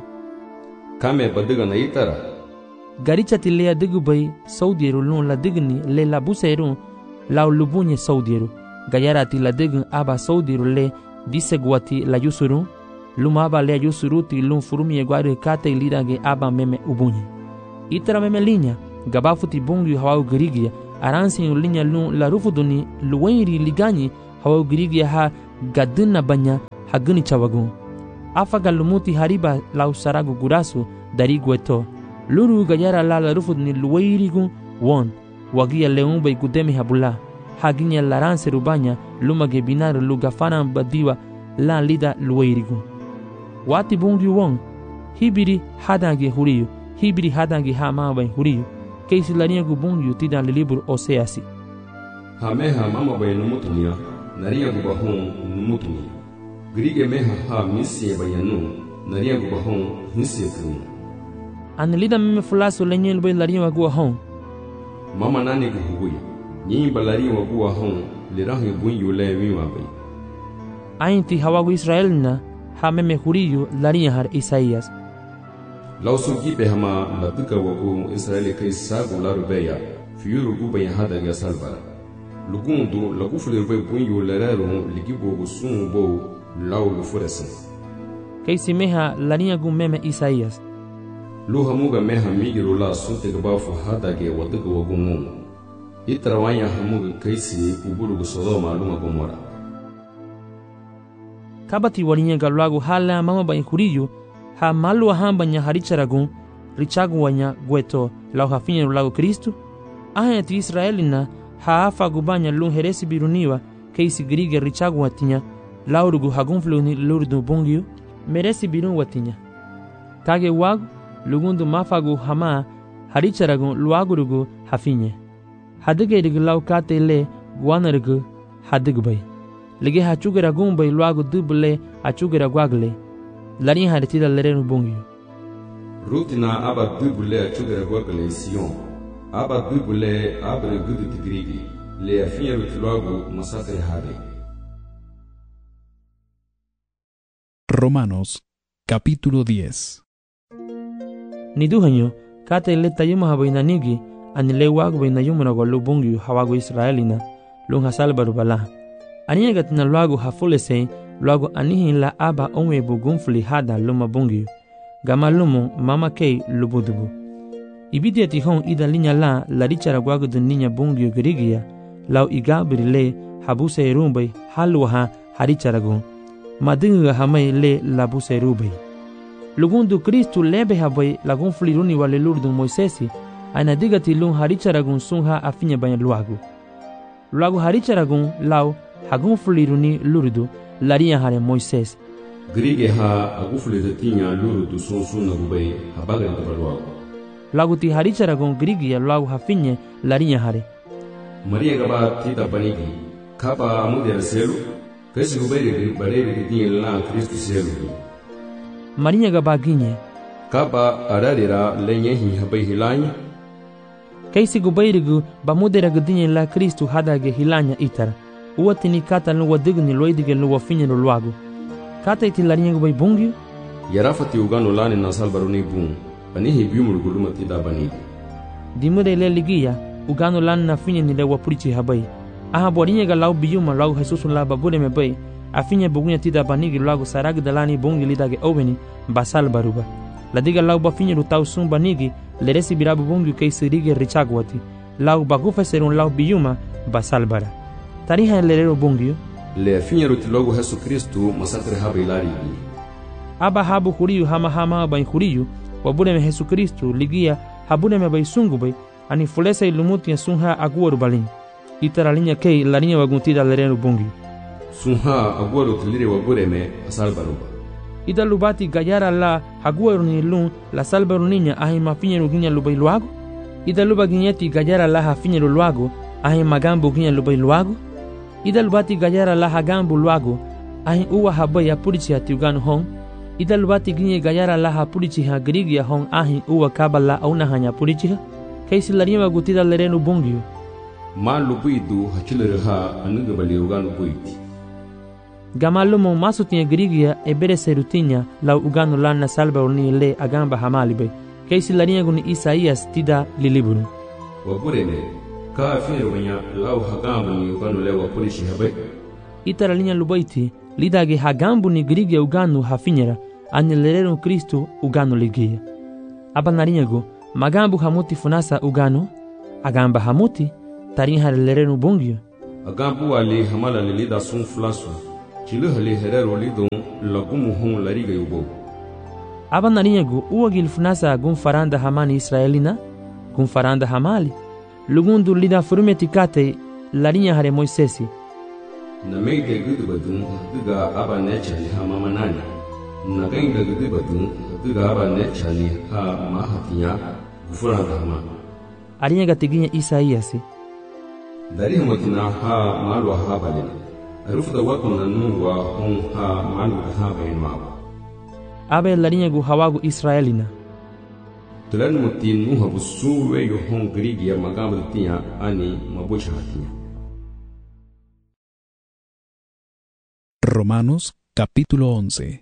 kame badiga na itara garicha tile adig bay saudi rolun la digni le la buseru la lubunye saudi ru gayara tila dig aba saudi le disegwati la yusuru luma ba le yusuru ti lun furumi egware kata ilirage aba meme ubunye itara meme linya gabafuti bongyu hawa garigia aransi ulinya lun la rufuduni luwairi liganyi hawa Grigia ha gaduna banya haguni chawagun. Afaga lumuti hariba lau saragu gurasu dari gueto. Luru gayara la rufuduni luwairigun won. Wagia leumba igudemi habula. Haginya laranse rubanya lumage binar lugafana badiwa la lida luwairigun. Wati bungi won. Hibiri hadangi huriyu. Hibiri hadangi hamawa huriyu. Keisi larinha gubungi tida libro Oseasi. Hameha mama bay numutunia. Naria gubahon numutunia. Grige meha ha misie bayanu. Naria gubahon misie kunu. Anelida meme fulaso lenyel bay larinha waguahon. Mama nani guhuguya. Nyimba larinha waguahon. Lirahi bunyu le wiwa bay. Ainti hawagu Israelina. Ha meme huriyu larinha har Isaías. Lausugibe hama la duka wagu Israeli kai sagu la rubeya fiuru guba ya hada ga salbara lugundu la gufule rube bunyu lerero ligibo gusun bo law lu furesen kai simeha larinha gu meme Isaías lu hamuga meha migiru la sunte ga bafu hada ga waduga wagu mu itrawanya hamuga kai si ubulu gu Sodoma lunga Gomora kabati walinya ga lagu hala mama ba huriyu ha malu hambanya haricharagun richagu wanya gueto lau hafinya lagu Kristu aha ti Israelina ha afa gubanya lun heresi biruniwa keisi Griga richagu watinya laurugu hagunfluni lurdu bungiu meresi birun watinya kage wagu lugundu mafagu hama haricharagun luagurugu hafinye hadigerigu lau katele guanarugu hadigubay lige hachugeragun bay luagu dubule achugeraguagle larinha haritida lerenu bungiu. Rutina aba dubule achugera gwagale Sion. Aba dubule abre gudu tigrigi. Le afinha rutiloagu masate hade. Romanos, capítulo 10. Niduhanyo, kata ile tayuma habainanigi, anile wagu bainayumuna kwa lubungiu hawagu Israelina, lunga salbaru bala. Aniagatina luagu hafulese, luago anihin la aba onwe bugunfuli hada luma bungiu. Gama lumo mama kei lubudubu. Ibidia tihon ida linya la richara guagu de niña bungiu Grigia. Lau igabiri le habuse rumbai haluaha haricharagun. Madinga hamay le labuse rubai. Lugundu Kristu lebe habai lagunfuli runi wale lurdu Moisesi. Aina digati lun haricharagun sunha afinya banya luagu. Luagu haricharagun lau hagunfuli runi lurdu. Larinha hare Moisés. Grige ha agufule tinha luru do sonsuna rubei habaga da baluago. Lagu ti haricharagon Grigia lagu hafinye larinha hare. Maria gaba tita banigi kapa amudera selu kasi rubei barere tinha la Cristo selu. Maria gaba ginye kapa ararira lenye hi habai hilanya. Kaisi gubairigu bamudera gudinye la Cristo hadage hilanya itara. Uwatini kata no wadigni loidige no wafinye no luago. Kata iti larinha gubai bungiu? Yarafati ugano lani na salbaruni bung. Anihi biumul guluma tida banigi. Dimure le ligia ugano lani na finye ni le wapurichi habai. Aha borinha ga lau biuma lau Jesus la babure me bai. Afinye bugunya tida banigi luago sarag dalani bungi lidage oveni basal baruba. Ladiga lau bafinye lutau sum banigi leresi birabu bungiu keisirige richagwati. Lau bagufa serun lau biuma basal bara. Tariha lerero bungiu le finyeru tilogo Yesu Kristu masatre habi lari aba habu huriyu hama bai huriyu wabune me Yesu Kristu ligia habune me bai sungu bai ani fulesa ilumuti sunha aguoru balin itaralinha kei larinha waguntida lerero bungiu sunha aguoru tilire wabure me asalbaruba ida lubati gayara la aguoru ni lun la salbaru niña ahi mafinyeru ginya lubai luago ida luba ginyeti gayara la hafinyeru luago ahi magambu ginya lubai luago ida lubati gayara la hagambu luago ahi uwa habai ya purichi hatiuganu hong ida lubati ginye gayara la ha purichi ha Grigia hong ahi uwa kabala auna hanya purichi ha kaisi larinha gutida lerenu bungiu ma lubuidu hachilere ha anuga baliuganu buiti gamalumo masutinha Grigia ebere serutinya lau uganu lana salba uni le agamba hamalibe kaisi larinha guni Isaías tida liliburu waburene ka finyeru banya lau hagambu ni uganu le wapurichi habai itara linha lubaiti lidage hagambu ni Grigia uganu hafinyera ani lerero Kristu uganu ligia aba narinhago magambu hamuti funasa uganu agamba hamuti tarin har lerenu bungyo. Agampu ali hamala lida sun flasu. Chilu hali herero lidon lagumu hon lariga yubo. Aba narinyagu uwagil funasa gun faranda hamani Israelina, gun faranda hamali. Lugundu lida furumeti kate larinya hare Moisesi. Na meide gudu badun duga aba nechali ha mama nani. Na gainda gudu badun duga aba nechali ha mahatinya gufuranda hama. Arinya gatiginya Isaiyasi. Dari hamatina ha malwa ha balina. Arufda wakuna nuwa hon ha malwa ha bainwa. Abe larinyagu hawagu Israelina. Tulan muti nuha busuwe yo hon grigia magamatia ani mabusha hatia. Romanos capítulo 11.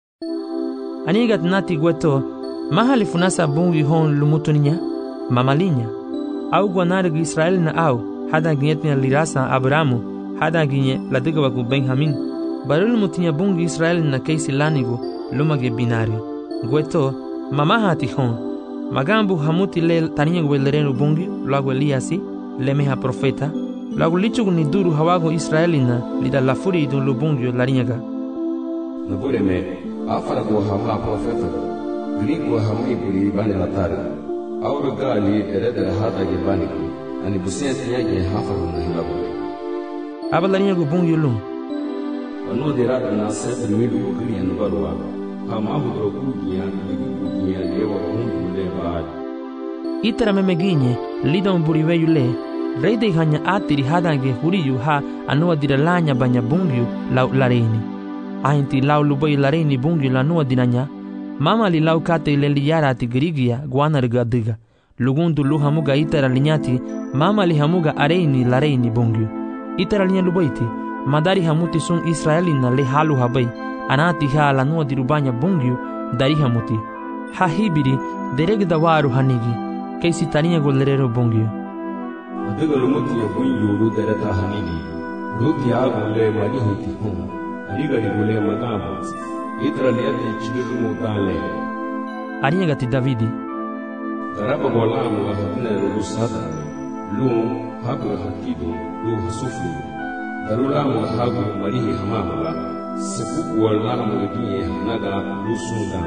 Anigat nati gueto mahali funasa bungi hon lumutuninya mamalinya au guanargu Israelina au hada ginyetnya lirasa Abramu hada ginye ladiga wagu Benjamin barul mutinya bungi Israelina keisi lanigu lumage binario gueto mamahati hon magambu hamuti le taninya guelerenu bungi lagu Eliasi lemeha profeta lagu lichugu ni duru hawago Israelina lida lafuri idun lubungi larinyaga nabure me afara go hama profeta ligu hamai buri bani latari awru gali eredere hada ge bani ani busenti yake hafaru na hilabu aba larinyagu bungi lum anu dirada na set midu gri anu barwa hama hudro gugia gugia lewa hundu le baad itara memeginye lidon buriwe yule reide hanya atiri hadange huriyu ha anua diralanya banya bungiu lau lareini ainti lau lubai lareini bungiu lanua dinanya mama li lau kate leliyara ati girigia guanarga diga lugundu lu hamuga itara linyati mama li hamuga areini lareini bungiu itara linya lubaiti madari hamuti sun Israelina le halu habai anati ha lanua dirubanya bungiu dari hamuti ha hibiri deregda waru hanigi keisi taniya golerero bungiu Adiga lumuti ya bunyu lu dereta hanigi luti ya gule wali huti hon adiga di gule magabu itra liyati chigiru mutale arinya gati Davidi daraba golamu wa hatina lu sada lu hagu hakidu lu hasufu darulamu hagu marihi hamamala sepuku walamu giye naga lu sunda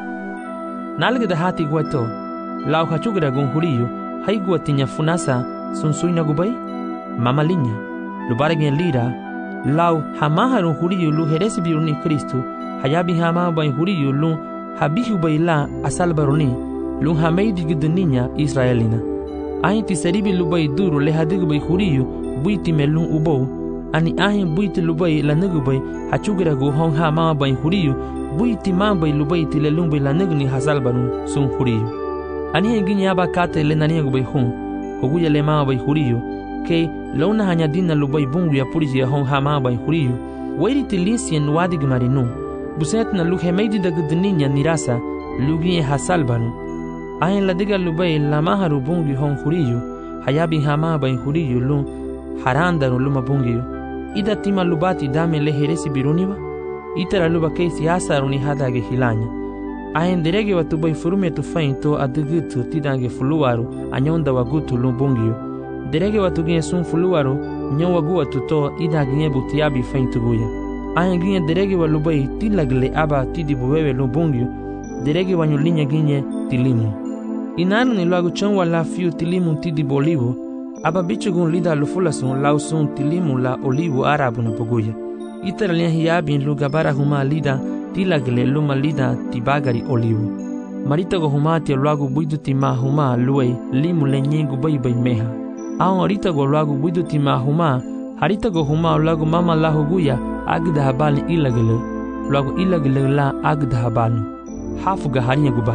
nalgda hati gwato lau hachugra gun huriyo haigwa tinya funasa sunsuina gubai mamalinya lubargen lira lau hamaharun huriyo lu heresi biruni Kristu hayabi hama bai huriyo lu habihu baila asalbaruni lu hameidi gidninya Israelina ainti seribi lubai duru le hadigu bai huriyo buiti melun ubo ani ahin buiti lubai lanugu bai hachugra gu hon hama bai huriyo buiti mambai lubai tilelun bai lanugni hasalbarun sun huriyo ani henginya aba kate le nanigu bai hun huguya le mama bai huriyo ke launa hanya dina lubai bungu ya puriji ya hon hama bai huriyo wairi tilisien wadig marinu buset na luhe meidi da gudninya nirasa lugi hasalbanu ayin ladiga lubai la maharu bungu hon huriyo hayabi hama bai huriyo lu harandaru luma bungu ida tima lubati dame le heresi biruniwa itara luba keisi asaruni hadage hilanya ayin derege watu bai furume tu fainto adugutu tidange fuluwaru anyonda wagutu lumbungiyo derege watu ginye sun fuluwaru nyon wagu watu to ida ginye butiabi faintu guya ayin ginye derege walubai tilagle aba tidibuwewe lumbungiyo derege wanyulinya ginye tilimu inaru ni lagu chonwa la fiu tilimu tidibolivu aba bichugun lida lufulasun lausun tilimu la olivu arabu na buguya itara linya hiyabin lugabara huma lida tilagle luma lida tibagari olivu maritago humati luagu buiduti ma huma luei limu lenyengu bai meha au aritago luagu buiduti ma huma haritago huma luagu mama lahu guya agda habali ilagle luagu ilagle la agda habalu hafuga harinya guba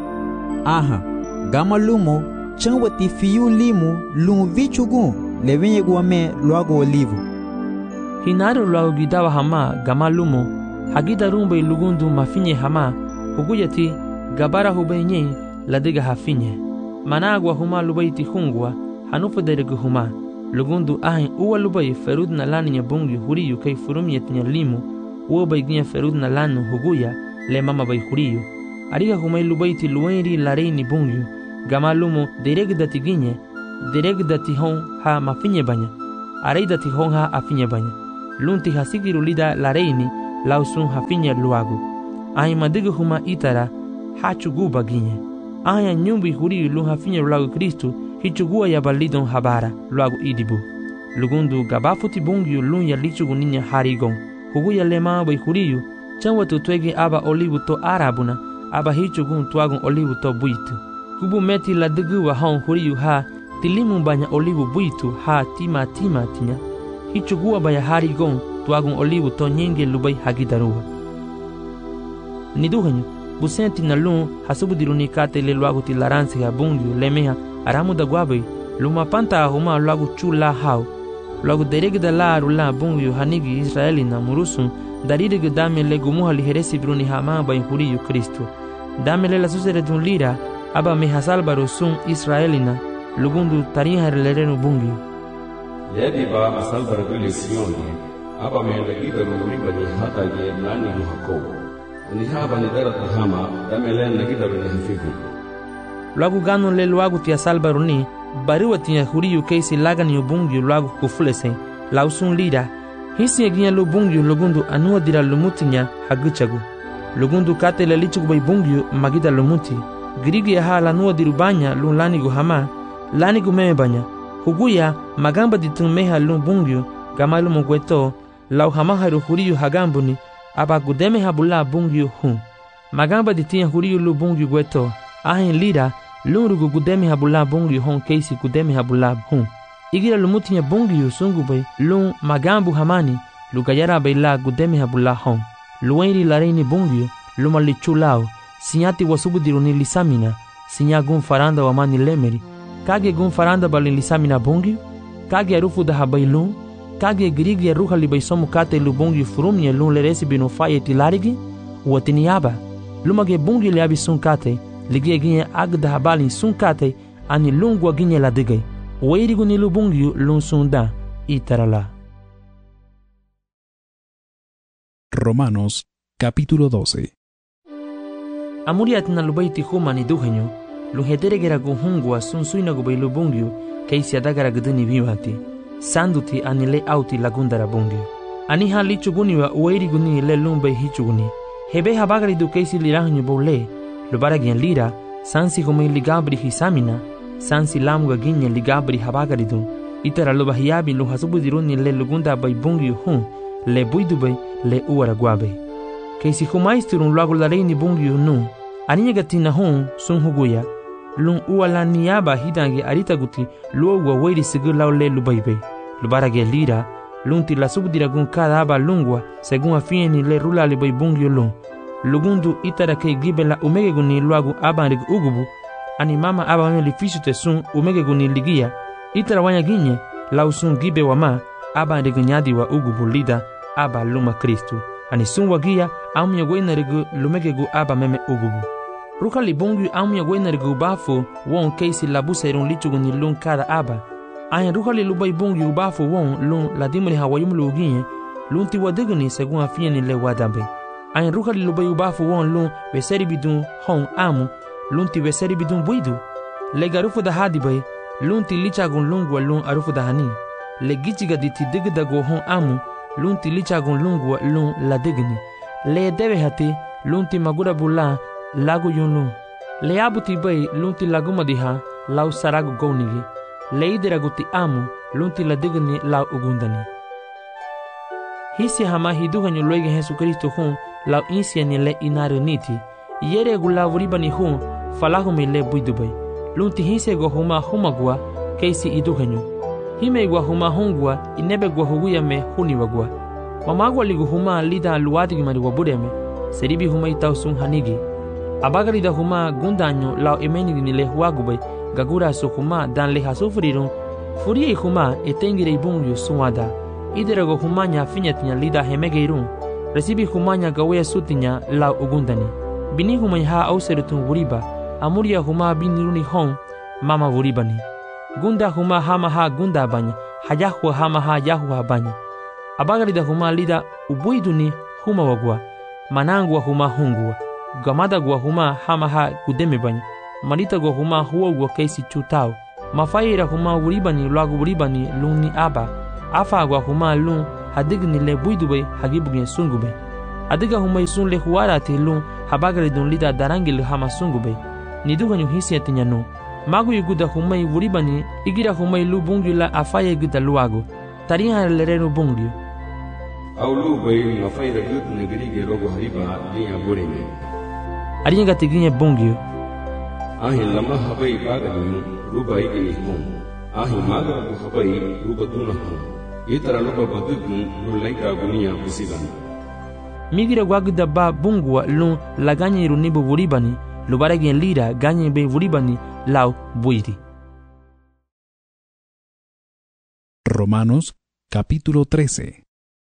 aha gama lumo changwati fiyu limu lumu vichugu levenye guame luagu olivu hinaru luagu gidawa hama gama lumo hagida rumbe lugundu mafinye hama huguyati gabara hubenye ladiga hafinye managwa huma lubaiti hungwa hanufu deregu huma lugundu ahin uwa lubai ferudna laninya bungi huriyu kai furumyetinya limu uwa baiginya ferudna lanu huguya le mama bai huriyu ariga humai lubaiti luenri lareini bungi gama lumu deregda tiginye dereg dati hon ha mafinye banya, arei dati hon ha afinye banya. Lunti hasigiru lida lareini lausun hafinye luagu. Ahi madigu huma itara ha chuguba ginye. Aya nyumbi huri lun hafinye luagu Kristu hichugua ya balidon habara luagu idibu. Lugundu gabafuti bungiu lun ya lichugu ninya harigon. Hugu ya lema bai huriyu chanwa tutwege aba olivu to arabuna aba hichugun tuagun olivu to buitu. Kubu meti la dugu wa hon huriyu ha tilimu banya olivu buitu ha tima tinya. Hichugua baya harigon tuagun olivu to nyenge lubai hagidaruwa. Niduhanyu busenti na lun hasubudiruni kate le luagu ti laransi ha bungiu lemeha aramu da guabai luma panta ahuma luagu chula hau. Luagu deregda la rula bungiu hanigi Israeli na murusun daririge damele gumuha liheresi bruni hama bain huriyu Kristu. Damele la susere dun lira aba mehasalbaro sun Israelina lugundu tariha lerenu bungiu. Yadi ba asalbaro gule Sioni aba mehendagida ruriba ni hata ge nani muhakobo. Ni haba ni darata hama damele nagida runi hafifu. Luagu gano le luagu tia salbaro ni bariwa tia huriyu keisi lagani ubungiu luagu kufulesen lausun lira. Hisi eginya lo bungiu lugundu anua dira lumutinya haguchagu. Lugundu kate le lichugu bai bungiu magida lumuti. Girigi ya haa lanua dirubanya lun lanigu hama, lanigu meme banya. Huguya magamba ditun meha lun bungiu gamalu mugweto, lau hama haru huriyu hagambuni, aba gudeme habula bungiu hun. Magamba ditia huriyu lu bungiu gweto, ahin lira lun rugu gudeme habula bungiu hun keisi gudeme habula hun. Igira lumutinya bungiu sungu bai lun magambu hamani lugayara bai la gudeme habula hon. Luenri lareini bungiu luma lichulao sinyati wasubu diruni lisamina sinya gun faranda wa mani lemeri kage gun faranda balin lisamina bungiu kage arufu da habai lun kage girigi ruha libai somu kate lu bungiu furumnya lun leresi binu faye tilarigi watini yaba lumage bungiu liabi sun kate ligie ginye agda habalin sun kate ani lungwa ginye la digay weirigu ni lu bungiu lun sunda itarala. Romanos capítulo 12. Amuriat na lubaiti huma ni duhenyo, luheteregera guhungwa sun suina gubai lubungyu, keisi adagara guduni viwati, sanduti anile auti lagundara bungyu. Ani ha lichuguniwa uwairiguni le lumbai hichuguni. Hebe habagari du keisi lirahanyu bole, lubaragian lira, sansi humai ligabri hisamina, sansi lamuga ginye ligabri habagari du. Itara lubahiabi luhasubudiruni le lugunda bai bungyu hun, le buidubai le uaraguabe. Keisi humaisturun luagu lareini bungyu nu, aninya gatina hun sun huguya, lun uala niaba hidange arita guti luogwa weiri sigur lau le lubaibe. Lubarage lira, lun ti la subdiragun kada aba lungwa, segun afieni le rula libai bungyu lun. Lugundu itara kei gibela umegeguni luagu abanrig ugubu, ani mama aba mele fisute sun umegeguni ligia, itara wanya ginye, lau sun gibe wama, abanrig nyadi wa ugubu lida, aba luma Kristu. Ani sun wagia amya goinarigu lumegegu aba meme ugubu. Ruka libungu amya goinarigu bafu won keisi labuserun lichuguni lun kada aba. Ayan ruka li lubai bungu bafu won lun ladimri hawayumlu uginye lun tiwadiguni segun afieni le wadabe. Ayan ruka li lubai bafu won lun weseri bidun hon amu lun ti weseri bidun buidu. Le garufu da hadibai lun ti lichagun lungwa lun arufu da hani. Le gichiga diti digdago hon amu lun ti lichagun lungwa lun ladigni. Le debe hati lun ti magura bula lagu yun lun. Le abuti bai lun ti laguma diha lau saragu gownigi. Le idiragu ti amu lun ti ladigni lau ugundani. Hisi hama hiduhanyu luege Jesu Kristo hun lau insiani le inaru niti. Yere gu lau ribani hun falahumi le buidubai. Lun ti hisi go huma humagua keisi iduhanyu. Hime gua huma hungua inebe gua huguya me huniwa gua. Mamagua ligu huma lida luatigi mariwa bureme. Seribi huma itau sun hanigi. Abagari da huma gundanyo lau emenigi ni le huagubai. Gagura su huma dan le hasufrirun. Furie huma etengire ibungyu suwada. Iderago humanya finyatinya lida hemegeirun. Resibi humanya gawea sutinya lau ugundani. Bini humanya ha auserutun wuriba. Amuria huma biniruni hon mama wuribani. Gunda huma hama ha gunda banya, hayahua hama ha yahua banya. Abagari da huma lida ubuiduni huma wagua, manangua huma hungua, gamada gua huma hama ha gudeme banya, marita gua huma huogua keisi chutao, Mafayira huma wuribani luagu wuribani lung ni aba. Afa agwa huma lung hadig ni le buidube hagibugen sungube. Adiga huma isun le huara te lung habagare dun lida darangil hama sungube. Niduganyu hisiati nyano. Magu yuguda humai wuribani igira humai lu bungyu la afaya yuguda luago. Tariha lerenu bungyu. Au lu bai mafayira gut negirige logo hariba liya boreme. Arinya gatiginya bungyu. Ahin lama habai baganu ruba igini hum. Ahin magara ku habai ruba tuna hum. Itara lupa badugun lu laika gunia kusigan. Migira guaguda ba bungwa lun la ganyi runibu wuribani. Lubaragien lira ganyi be wuribani lau buiri. Romanos capítulo 13.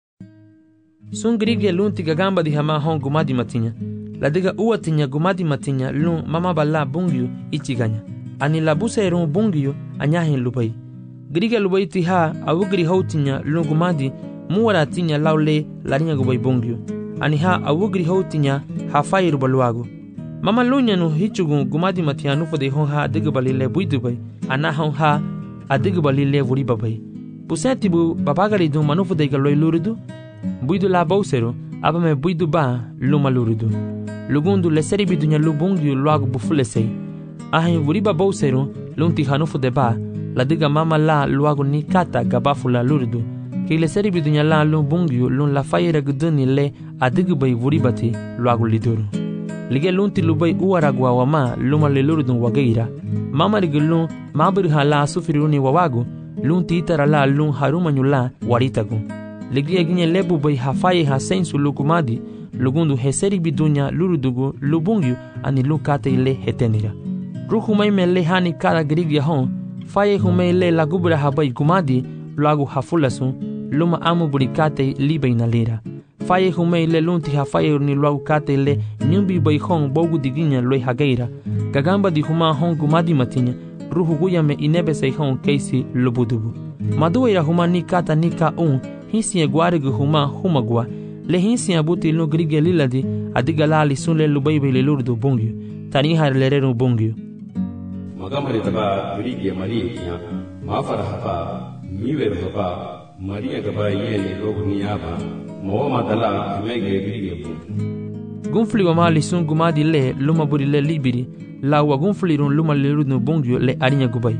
Sun grige lun tiga gamba di hama hon gumadi matinya. La diga uatinya gumadi matinya lun mama bala bungyu ichiganya. Ani la busa erun bungyu anyahin lubai. Grige lubai tiha awugri hautinya lun gumadi muwara tinya laule larinya gubai bungyu. Ani ha awugri hautinya hafai rubaluago. Mama lunya no hichugun gumadi matia no fode hon ha adigbali le buidubai ana hon ha adigbali le wuribabai pusati bu babagari do manu fode galoi luridu buidu la bausero aba me buidu ba luma luridu lugundu le seri bidunya lubungi luagu bufulesei ahin wuriba bausero lunti hanu fode ba la diga mama la luagu ni kata gabafula luridu ke le seri bidunya la lubungi lun la fayera guduni le adigbai wuribati luagu liduru lige lunti lubai uaragwa wama luma le lurudun wageira mama rigulun mabir hala sufiruni wawagu lunti itara la lun harumanyula waritagu lige ginye lebu bai hafaye hasensu lukumadi lugundu heseri bidunya lurudugu lubungyu ani lukate ile hetenira ruhu maime le hani kara grigya hon faye hume le lagubra habai kumadi lagu hafulasun luma amu burikate libai na lera faye humei le lunti ha faye ni luagu kate le nyumbi bai hong bogu diginya loi hageira gagamba di huma hong gumadi matinya ruhu guya me inebe sei hong keisi lubudubu maduira huma ni kata nika hisi guarigu huma gua le hisi abuti lu grige liladi adigala li sunle lubai bai le lurdu bungyu tani har lerenu bungyu magamari taba grige mari ya mafara hapa miwe hapa Maria gaba yeni logo niyaba mawama dala mege grige bu gunfli wa mali sun gumadi le luma buri le libiri la wa gunfli run luma le rudno bongyo le arinya gubai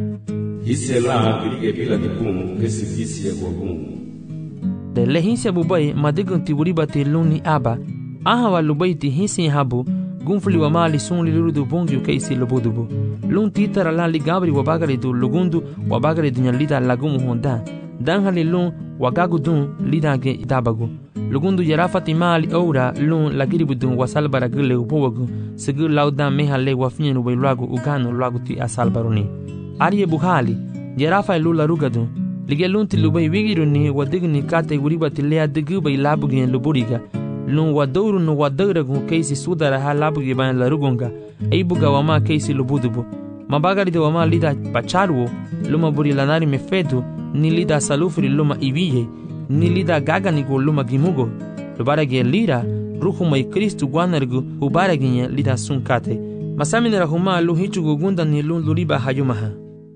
hisela grige bila dipum kesi hisi ya gobum de le hisi bubai madigun ti buribati luni aba aha wa lubai ti hisi habu gunfli wa mali sun le rudu bongyo keisi lobudubu lun titara la ligabri wa bagari du lugundu wa bagari dunya lida lagumu honda dan halilun wagagudun lidage dabagu lugundu yarafati mali oura lun lagiribudun wasalbara gule upowagu segu laudan mehale wafnyenu bailagu uganu laguti asalbaruni ariye buhali yarafa lula rugadun ligelunti lubai wigiruni wadigni kate uribati lea digu bailabugen luburiga lun waduru no waduragu keisi sudara halabugi ban larugunga eibuga wama keisi lubudubu mabagari de wama lida pacharuo luma buri lanari mefedu ni lida salufri luma ibiye ni lida gaganigo luma gimugo lubarage lira ruhu mai kristu guanargu ubarage lida sunkate masaminera huma lu hichugo gunda ni lun luriba hayumaha.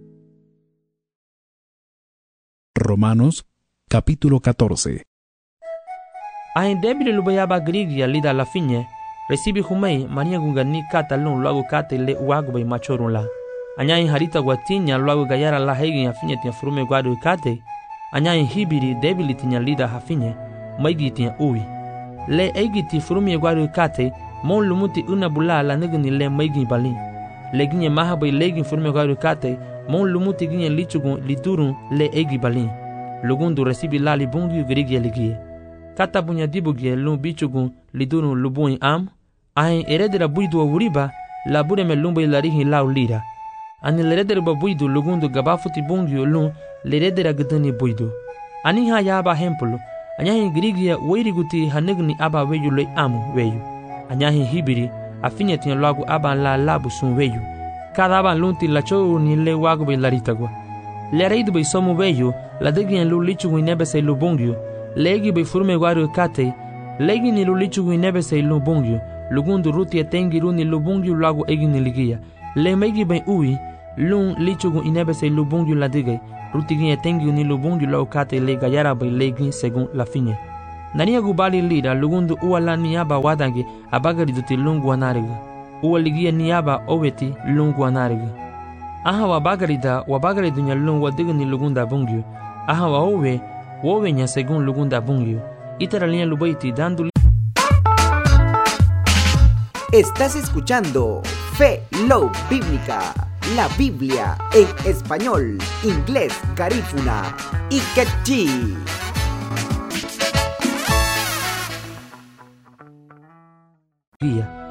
Romanos capítulo 14. Ahin debile lubayaba grigia lida la finye recibi humei maria gungani kata lun luagu kate le uagu bay machorun la anyain harita guatinya luagu gayara la hegi ya finye tia frume guadu kate anyain hibiri debili tinya lida hafinye maigi tia ui le egi ti frume guadu kate mon lumuti una bula la negni le maigi balin le ginye mahabay legi frume guadu kate mon lumuti ginye lichugun lidurun le egi balin lugundu recibi la libungi grigia ligie kata bunya dibugie lun bichugun lidurun lubun am ahin eredera buidu wuriba la bude me lumba ilarihi lau lira ani leredera buidu lugundu gabafuti bungyu lun leredera gdani buidu ani ha yaba hempulu anyahin grigia weiriguti hanegni aba weyu le amu weyu anyahin hibiri afinya tin lagu aba la labu sun weyu kada aba lunti la chou ni le wagu be laritagwa le reidu be somu weyu la degien lu lichu inebe se lubungyu legi be furme guaru kate legi ni lulichu inebe se lubungyu lugundu ruti etengi runi lubungyu lagu egi ni ligia le megi be ui lung lichugu inebese lubung yu ladige, rutigi etengi ni lubung yu laukate le gayara bay legi según la fiña. Nania gubali lira lugundu uala niaba wadange abagari duti lungu anariga. Ualigia niaba oweti lungu anariga. Aha wabagari dunya lungu wadiga ni lugunda bungyu. Aha wowe nya según lugunda bungyu. Itaralia lubaiti dando. Estás escuchando Fe Love Bíblica, la Biblia en español, inglés, garífuna y quechí. Guía.